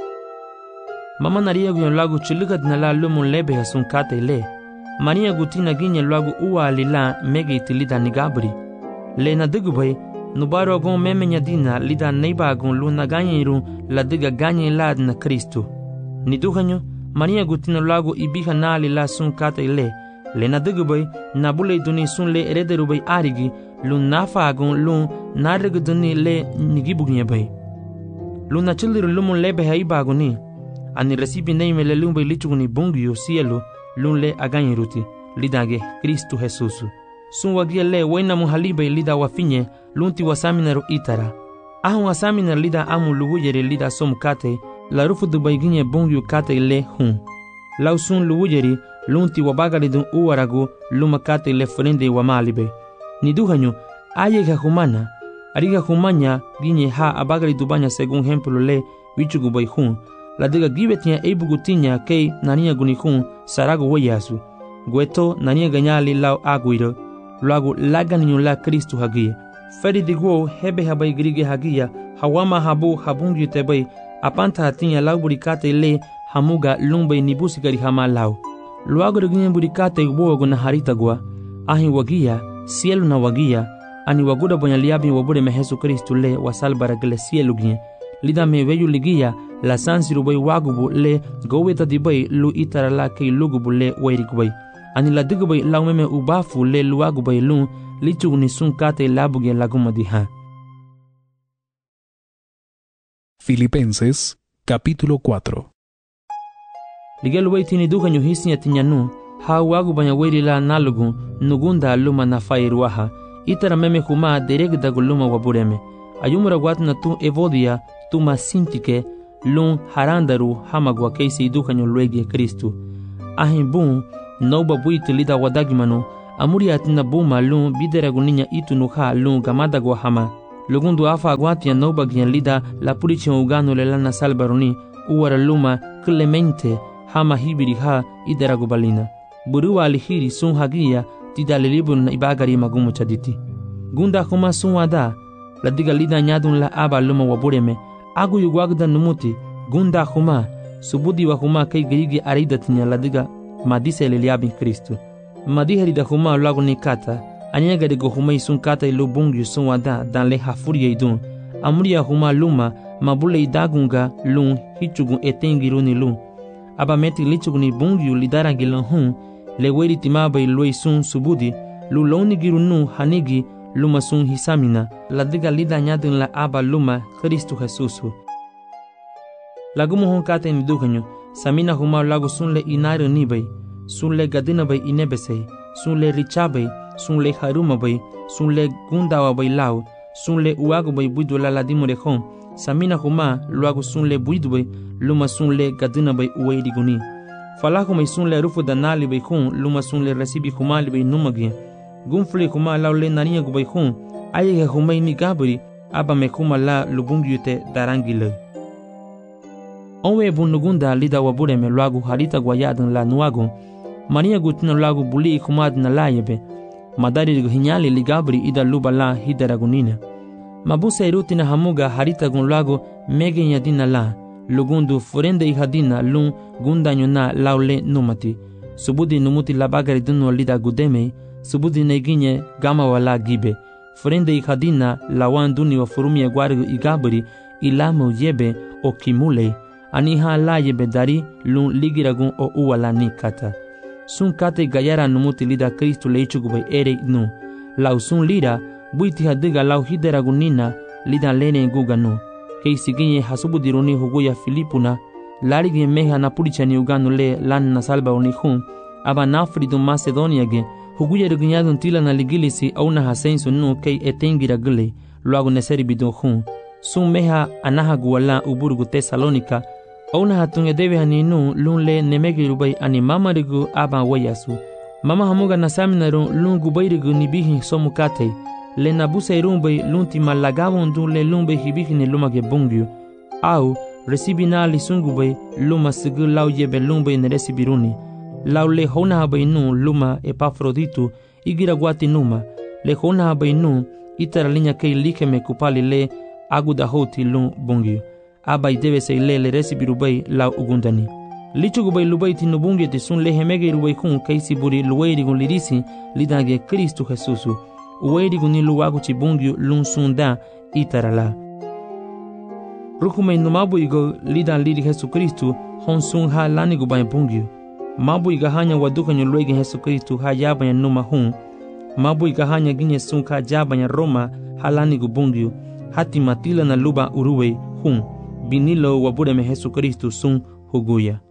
mama naria guyon lagu chilugad na la lumun lebe hasun kate le maria gutina ginye lagu uwa lila mege itilida nigabri le na digubay nubaro agon meme nyadina lida neiba agon lu na ganyiru la diga ganyi lad na Kristo ni duhanyo maria gutina lagu ibiha na lila sun kate le le na digubay na bule duni sun le erederu bay arigi lu nafa agon lu na riguduni le nigibugnye bay lu na chiliru lumun lebe haiba agoni ani recibi neime le lumbe lichuguni bungyo cielo lunle aganyiruti lidage Kristo Jesusu sun wagia le wena muhalibe lida wafinye lunti wasaminaru itara ahun wasamina lida amu luwujere lida somkate la rufu dubayginye bungyo kate le hun lausun luwujeri lunti wabagalidun uwaragu luma kate le frende wamalibe niduhanyo ayega humana ariga humanya ginye ha abagalidubanya según ejemplo le wichugubay hun la diga gibetinya eibugutinya kei nania gunikun sarago weyasu gueto nania ganyali lau aguiro luagu laganinyun la Kristo hagia feri diguo hebe habai grige hagia hawama habu habungi tebay apanta hatinya lau burikate le hamuga lumbay nibusigari hama lau luagu riginye burikate ubuogo na harita gua ahi wagia cielo na wagia ani waguda bonyaliabi wabure me Jesu Kristo le wasalbara gele cielo ginye lida me veyu ligia la sansiru bay wagubu le goweta di bay lu itara la kei lugubu le wairikubay ani la digubay la meme ubafu le luagubay lu lichugni sunkate labuge laguma di ha. Filipenses capítulo cuatro. Ligelu bay tini duhanyo hisinya tinyanu ha wagubanya wairi la nalugu nugunda luma na fairuaha itara meme huma deregdagu luma wabureme ayumura watna tu evodia tuma sintike lun harandaru hamagwa keisi dukanyo luegi Kristu. Ahin bun noba buiti lida wadagimano amuri atina buma lun bideraguninha itu nuha lun gamadagwa hama. Lugundu afa aguatia noba gian lida la purichon ugano le lana salbaroni uwara luma Clemente hama hibiri ha ideragubalina. Burua alihiri sun hagia tidale libun na ibagari magumu chaditi. Gunda kuma sun wada la diga lida nyadun la aba luma wabureme agu yugwagda numuti gunda kuma subudi wa kuma kai girigi aridatinya la diga madise leliabin Kristu. Madiheri da kuma lagu ni kata anyega de gohumai sun kata ilu bungi sun wada dan le hafuri idun amuria huma luma mabule idagunga lun hichugun etengiruni lun aba meti lichuguni bungi lidara gilan hun le weri timaba ilui sun subudi lu loni girunu hanigi luma sun hisamina la diga lida nyadun la aba luma Kristu Jesusu. Lagu mohon kata ni dukanyo samina huma lagu sun le inaru nibay sun le gadina bay inebesay sun le richabay sun le haruma bay sun le gundawa bay lau sun le uago bay buidu la ladimo de hon samina huma luago sun le buidu bay luma sun le gadina bay uwe diguni falaku may sun le rufu danali bay hon luma sun le resibi huma li bay numagi gunfle huma lau le nariya gu bay hon ayege huma ni gabri aba me huma la lubungyute darangile. Onwe bunugunda lida wabure me luago harita guayadun la nuago Maria gutina lagu buli kumad na layebe madari hinyali ligabri ida luba la hidaragunina mabusa irutina hamuga harita gun lagu mege nyadina la lugundu furende ihadina lun gunda nyona laule numati subudi numuti labagari dunu lida gudeme subudi neginye gama wala gibe furende ihadina lawan duni wa furumia gwarigu igabri ilamu yebe o kimule aniha la yebe dari lun ligiragun o uwala nikata sun kate gayara numuti lida Kristu leichugubay ere nu lau sun lira buiti hadiga lau hideragunina lida lene guganu kei siginye hasubudiruni huguya Filipuna larigi meha na purichani uganu le lan na salba unihun aba nafridu Macedonia ge huguya regunyadun tila na ligilisi au na hasensu nu kei etengira gule luagu neseri bidun sun meha anaha guwala uburgu Tesalonika Ona hatunge debe haninu lun le nemegi rubai ani mama rigu aba wayasu. Mama hamuga nasamina run lun gubai rigu nibihi somu kate. Le nabusa irumbai lun ti malagavon dun le lun bai hibihi ni lumage bungyu. Au resibi na li sungubai luma sigu lau yebe lun bai neresibiruni. Lau le hona habai nu luma Epafroditu igira guati numa. Le hona habai nu itara linya kei likeme kupali le aguda hoti lun bungyu. Aba debe se le resibirubai la ugundani lichugubai lubai tinubungi te sun le hemege rubai kun kaisi buri luwairi gun lirisi lidage Kristu Jesusu uwairi gun ni luwagu chibungi lun sunda itarala rukumai numabu igo lidan liri Jesu Kristu hon sun ha lani gubai bungi mabu iga hanya waduka nyo luegi Jesu Kristu ha yabanya numa hun mabu iga hanya ginye sun ka jabanya Roma ha lani gubungi hati matila na luba uruwe hun binilo wabureme Jesu Kristu sun huguya.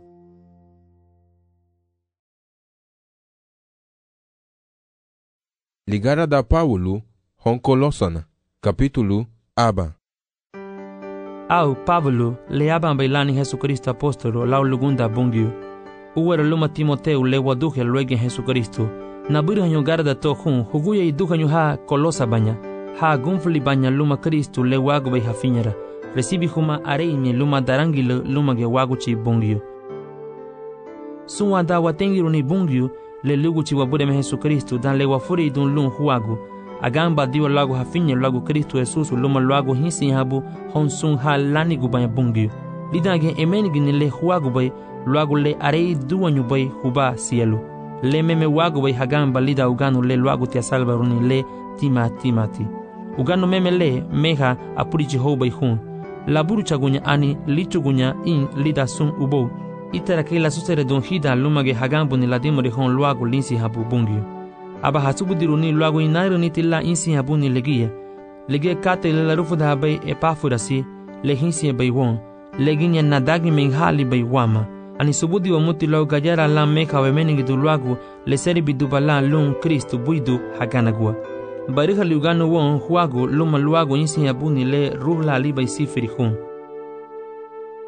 Ligara da Paulo hon Colosana capítulo aba. Au Pablo le aban bailani Jesu Kristu apostolo lau lugunda bungiu. Uwera luma Timoteu le waduhe luege Jesu Kristu. Nabiru hanyo garda to hun huguya iduha nyo ha Colosa banya. Ha gunfli banya luma Kristu le wagu bai hafinyara. Resibi huma areimi luma darangilo luma ge waguchi bungiu. Suwa da watengiru ni bungiu le luguchi wabureme Jesu Kristu dan le wafuri idun lun huagu. Agamba diwa lagu hafinye lagu Kristu Jesusu luma lagu hinsi habu hon sun ha lani gubanya bungiu. Lidange emenigi ni le huagu bay lagu le arei duwanyu bay huba sielu. Le meme wagu bay hagamba lida uganu le lagu tia salvaruni le tima timati. Uganu meme le meha apurichi ho bay hun. Laburu chagunya ani lichugunya in lida sun ubo. Itara ke la susere don hida lumage hagambu ni ladimo de hon lagu linsi habu bungiu. Aba hasubudiruni lagu inairu ni tila insi habu ni legia. Legia kate le la rufu da bay Epafurasi le hinsi bay won. Leginya nadagi menghali bay wama. Ani subudi wa muti lau gajara la meka wemeningi du lagu le seri bidubala lun Kristu buidu haganagua. Bariha liugano won huagu luma luagu insi habu ni le ruhla li bay sifiri hun.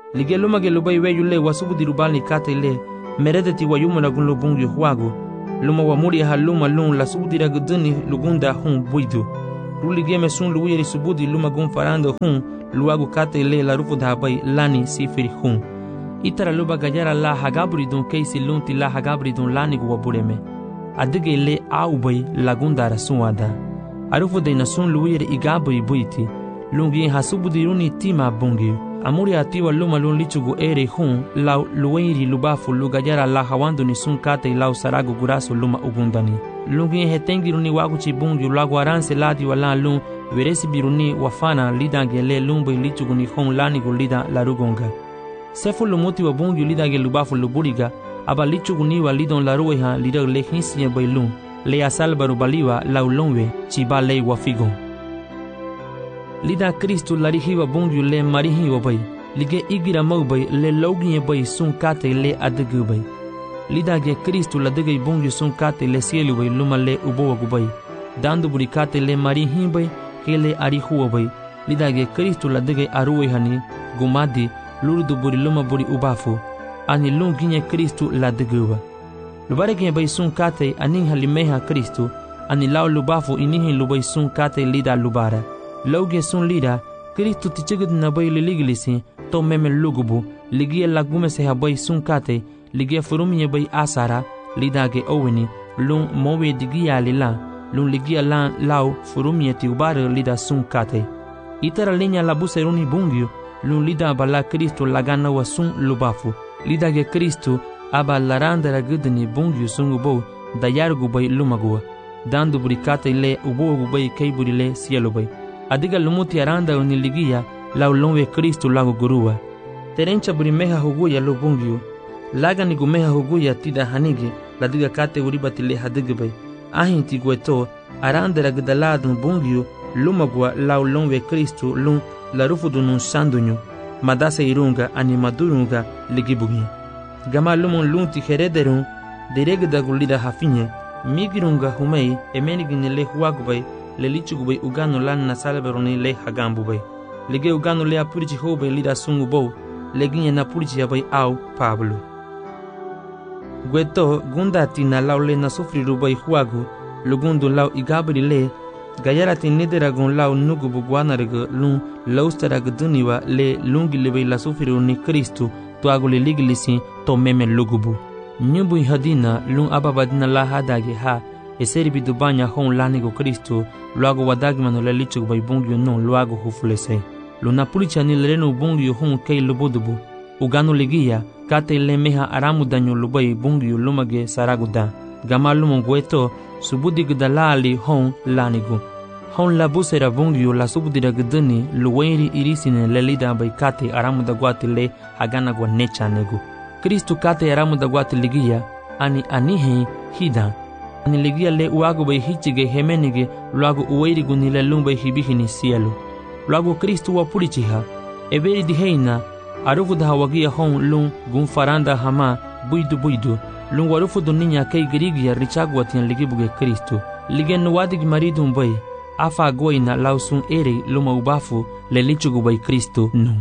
Lige luma ge lubai we yule wasubudi rubali kate le meredeti wa yuma lagun lubungi huago. Luma wa muri ha luma lun la subudi raguduni lugunda hun buidu. Ruli ge mesun luwiri subudi luma gun farando hun luago kate le la rufu dhabai lani sifiri hun. Itara luba gajara la hagabri dun keisi lunti la hagabri dun lani guwa bureme. Adige le au bai lagunda rasuada. Arufu de nasun luwiri igabri buiti. Lungi hasubudi runi tima bungi. Amuri atiwa luma lun lichugu ere hun lau luwiri lubafu lugajara la hawandu ni sun kate lau saragu gurasu luma ugundani. Lungi hetengi runi waguchi bungi lagu aranse ladi wala lun veresi biruni wafana lidange le lumbai lichugu ni hun lani gu lida larugonga. Sefu lumuti wa bungi lidange lubafu luburiga aba lichugu ni wa lidon larueha lidag le hinsiye bailun le asalbaru baliwa lau lonwe chiba le wafigon. Lida Kristu larihiwa bungu le marihiwa bai. Lige igira mau bai le logiye bai sun kate le adegu bai. Lida ge Kristu ladegay bungu sun kate le sielu bai luma le ubowa bai. Dandu buri kate le marihi bai ke le arihuwa bai. Lida ge Kristu ladegay aruwe hani gumadi lurdu buri luma buri ubafu. Ani lunginye Kristu ladeguwa. Lubarege bai sun kate aning halimeha Kristu. Ani lau lubafu inihin lubai sun kate lida lubara. Lauge sun lida, Kristu tichigid na bay liligilisi, to meme lugubu, ligia lagume se habay sun kate, ligia furumye bay asara, lidage oweni, lun mowe digia lila, lun ligia lan lau furumye ti ubare lida sun kate. Itara linya labuse runi bungyu, lun lida bala Kristu lagana wa sun lubafu, lidage Kristu aba larandara gudni bungyu sun ubo, dayargu bay lumagua, dandu burikate le ubo ubay kaiburi le sielu bay. Adiga lumuti aranda uniligia lau lonwe Kristu lago gurua. Terencha burimeha huguya lubungyu. Laga ni gumeha huguya tida hanige ladiga kate uribati le hadigibay. Ahin tigueto aranda ragdaladun bungyu lumagwa lau lonwe Kristu lun larufudu nun sandunyu. Madasa irunga animadurunga ligibugi. Gama lumun lunti herederun diregda gulida hafinye. Migirunga humei emenigine huagubay le lichugu bay ugano lan na salberoni le hagambu bay. Lige ugano le apurichi hobe lida sungu bow, leginye na purichi bay au Pablo. Gueto gundati na lau le na sufri rubay huagu, lugundu lau igabri le, gayarati nideragun lau nugubu guanarga lun laustarag duniwa le lungi le bay la sufri uni Kristu tuagu le ligilisi to meme lugubu. Nyubu hadina lun ababadina la hadage ha, eseri bidubanya hon lanigo Kristu, luago wadagi mano le lichug bay bungyu non luago hufulese. Luna pulicha ni lereno bungyu hon kei lubudubu. Ugano ligia, kate le meha aramu danyo lubay bungyu lumage saraguda. Gama lumon gueto, subudi gdalali hon lanigo. Hon labusera bungyu la subudira gdani luweri irisine le lida bay kate aramu da guati le hagana gwa necha nego. Kristu kate aramu da guati ligia, ani anihe hida. Niligia le uago bay hichige hemenige luago uweirigu nile lumbay hibihini sielu. Luago Kristu wa pulichiha. Eberi diheina, arufu da hawagia hon lun gun faranda hama buidu buidu. Lun warufu do ninya kei girigia richagwa tian ligibuge Kristu. Ligen wadig maridun bay, afa goina lausun ere luma ubafu le lichugu bay Kristu nu.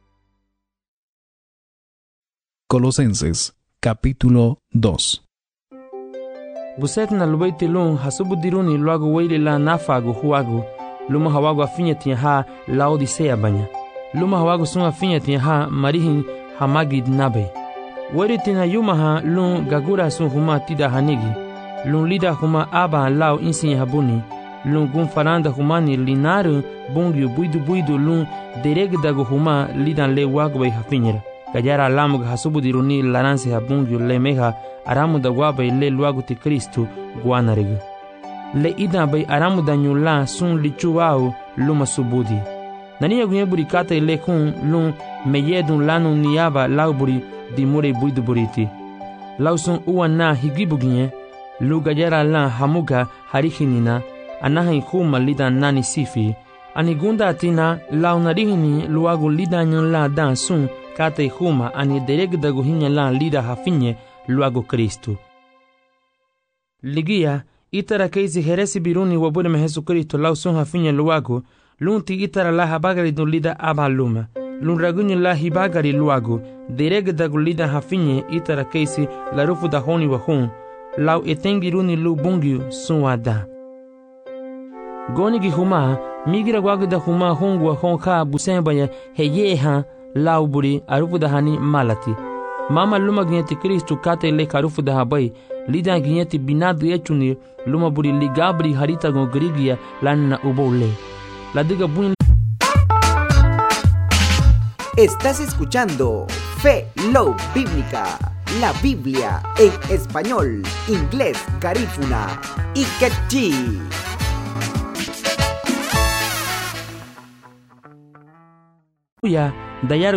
Colosenses, capítulo dos. Buset na lubaiti lun hasubudiruni luago weili la nafagu huagu, luma hawagu afinya tiya ha laodisea banya. Luma hawagu sun afinya tiya ha marihin hamagid nabe. Weri tina yuma ha lun gagura sun huma tida hanigi, lun lida huma aba lao insin habuni, lun gun faranda humani linaru bungyu buidu buidu lun deregdagu huma lidan le wagu bay hafinyera. Gajara alamuga hasubudiruni laranse habungyu le meha aramu da guabay le luagu ti Kristu guanariga. Le ida bay aramu da nyula sun lichuwao luma subudi. Naniya gunye buri kata ile kun lun meyedun lanu niyaba lau buri dimure buidu buriti. Lau sun uwa na higibuginye lu gajara la hamuga harihinina anaha ikuma lida nani sifi. Ani gunda atina lau narihini luagu lida nyula dan sun kata ihuma ani deregda guhinya la lida hafinye luago Kristu. Ligia, itara keisi heresi biruni wabure me Jesu Kristo lau sun hafinye luago, lunti itara la habagari dun lida aba luma. lun raguño la hibagari luago, dereg dagulida hafinye itara keisi la rufu da honi wahun, lau etengiruni lu bungyu sunwada. Goni gi huma, migira wagu da huma hongwa honka busembaya heyeha lau buri arufu da hani malati. Mama luma ginyati Kristu kate le karufu da habai, lida ginyati binadu echuni luma buri ligabri harita gongrigia lanna ubole. La diga buin. Estás escuchando Fe Love Bíblica, la Biblia en español, inglés, garífuna y quechí. Ya, dayar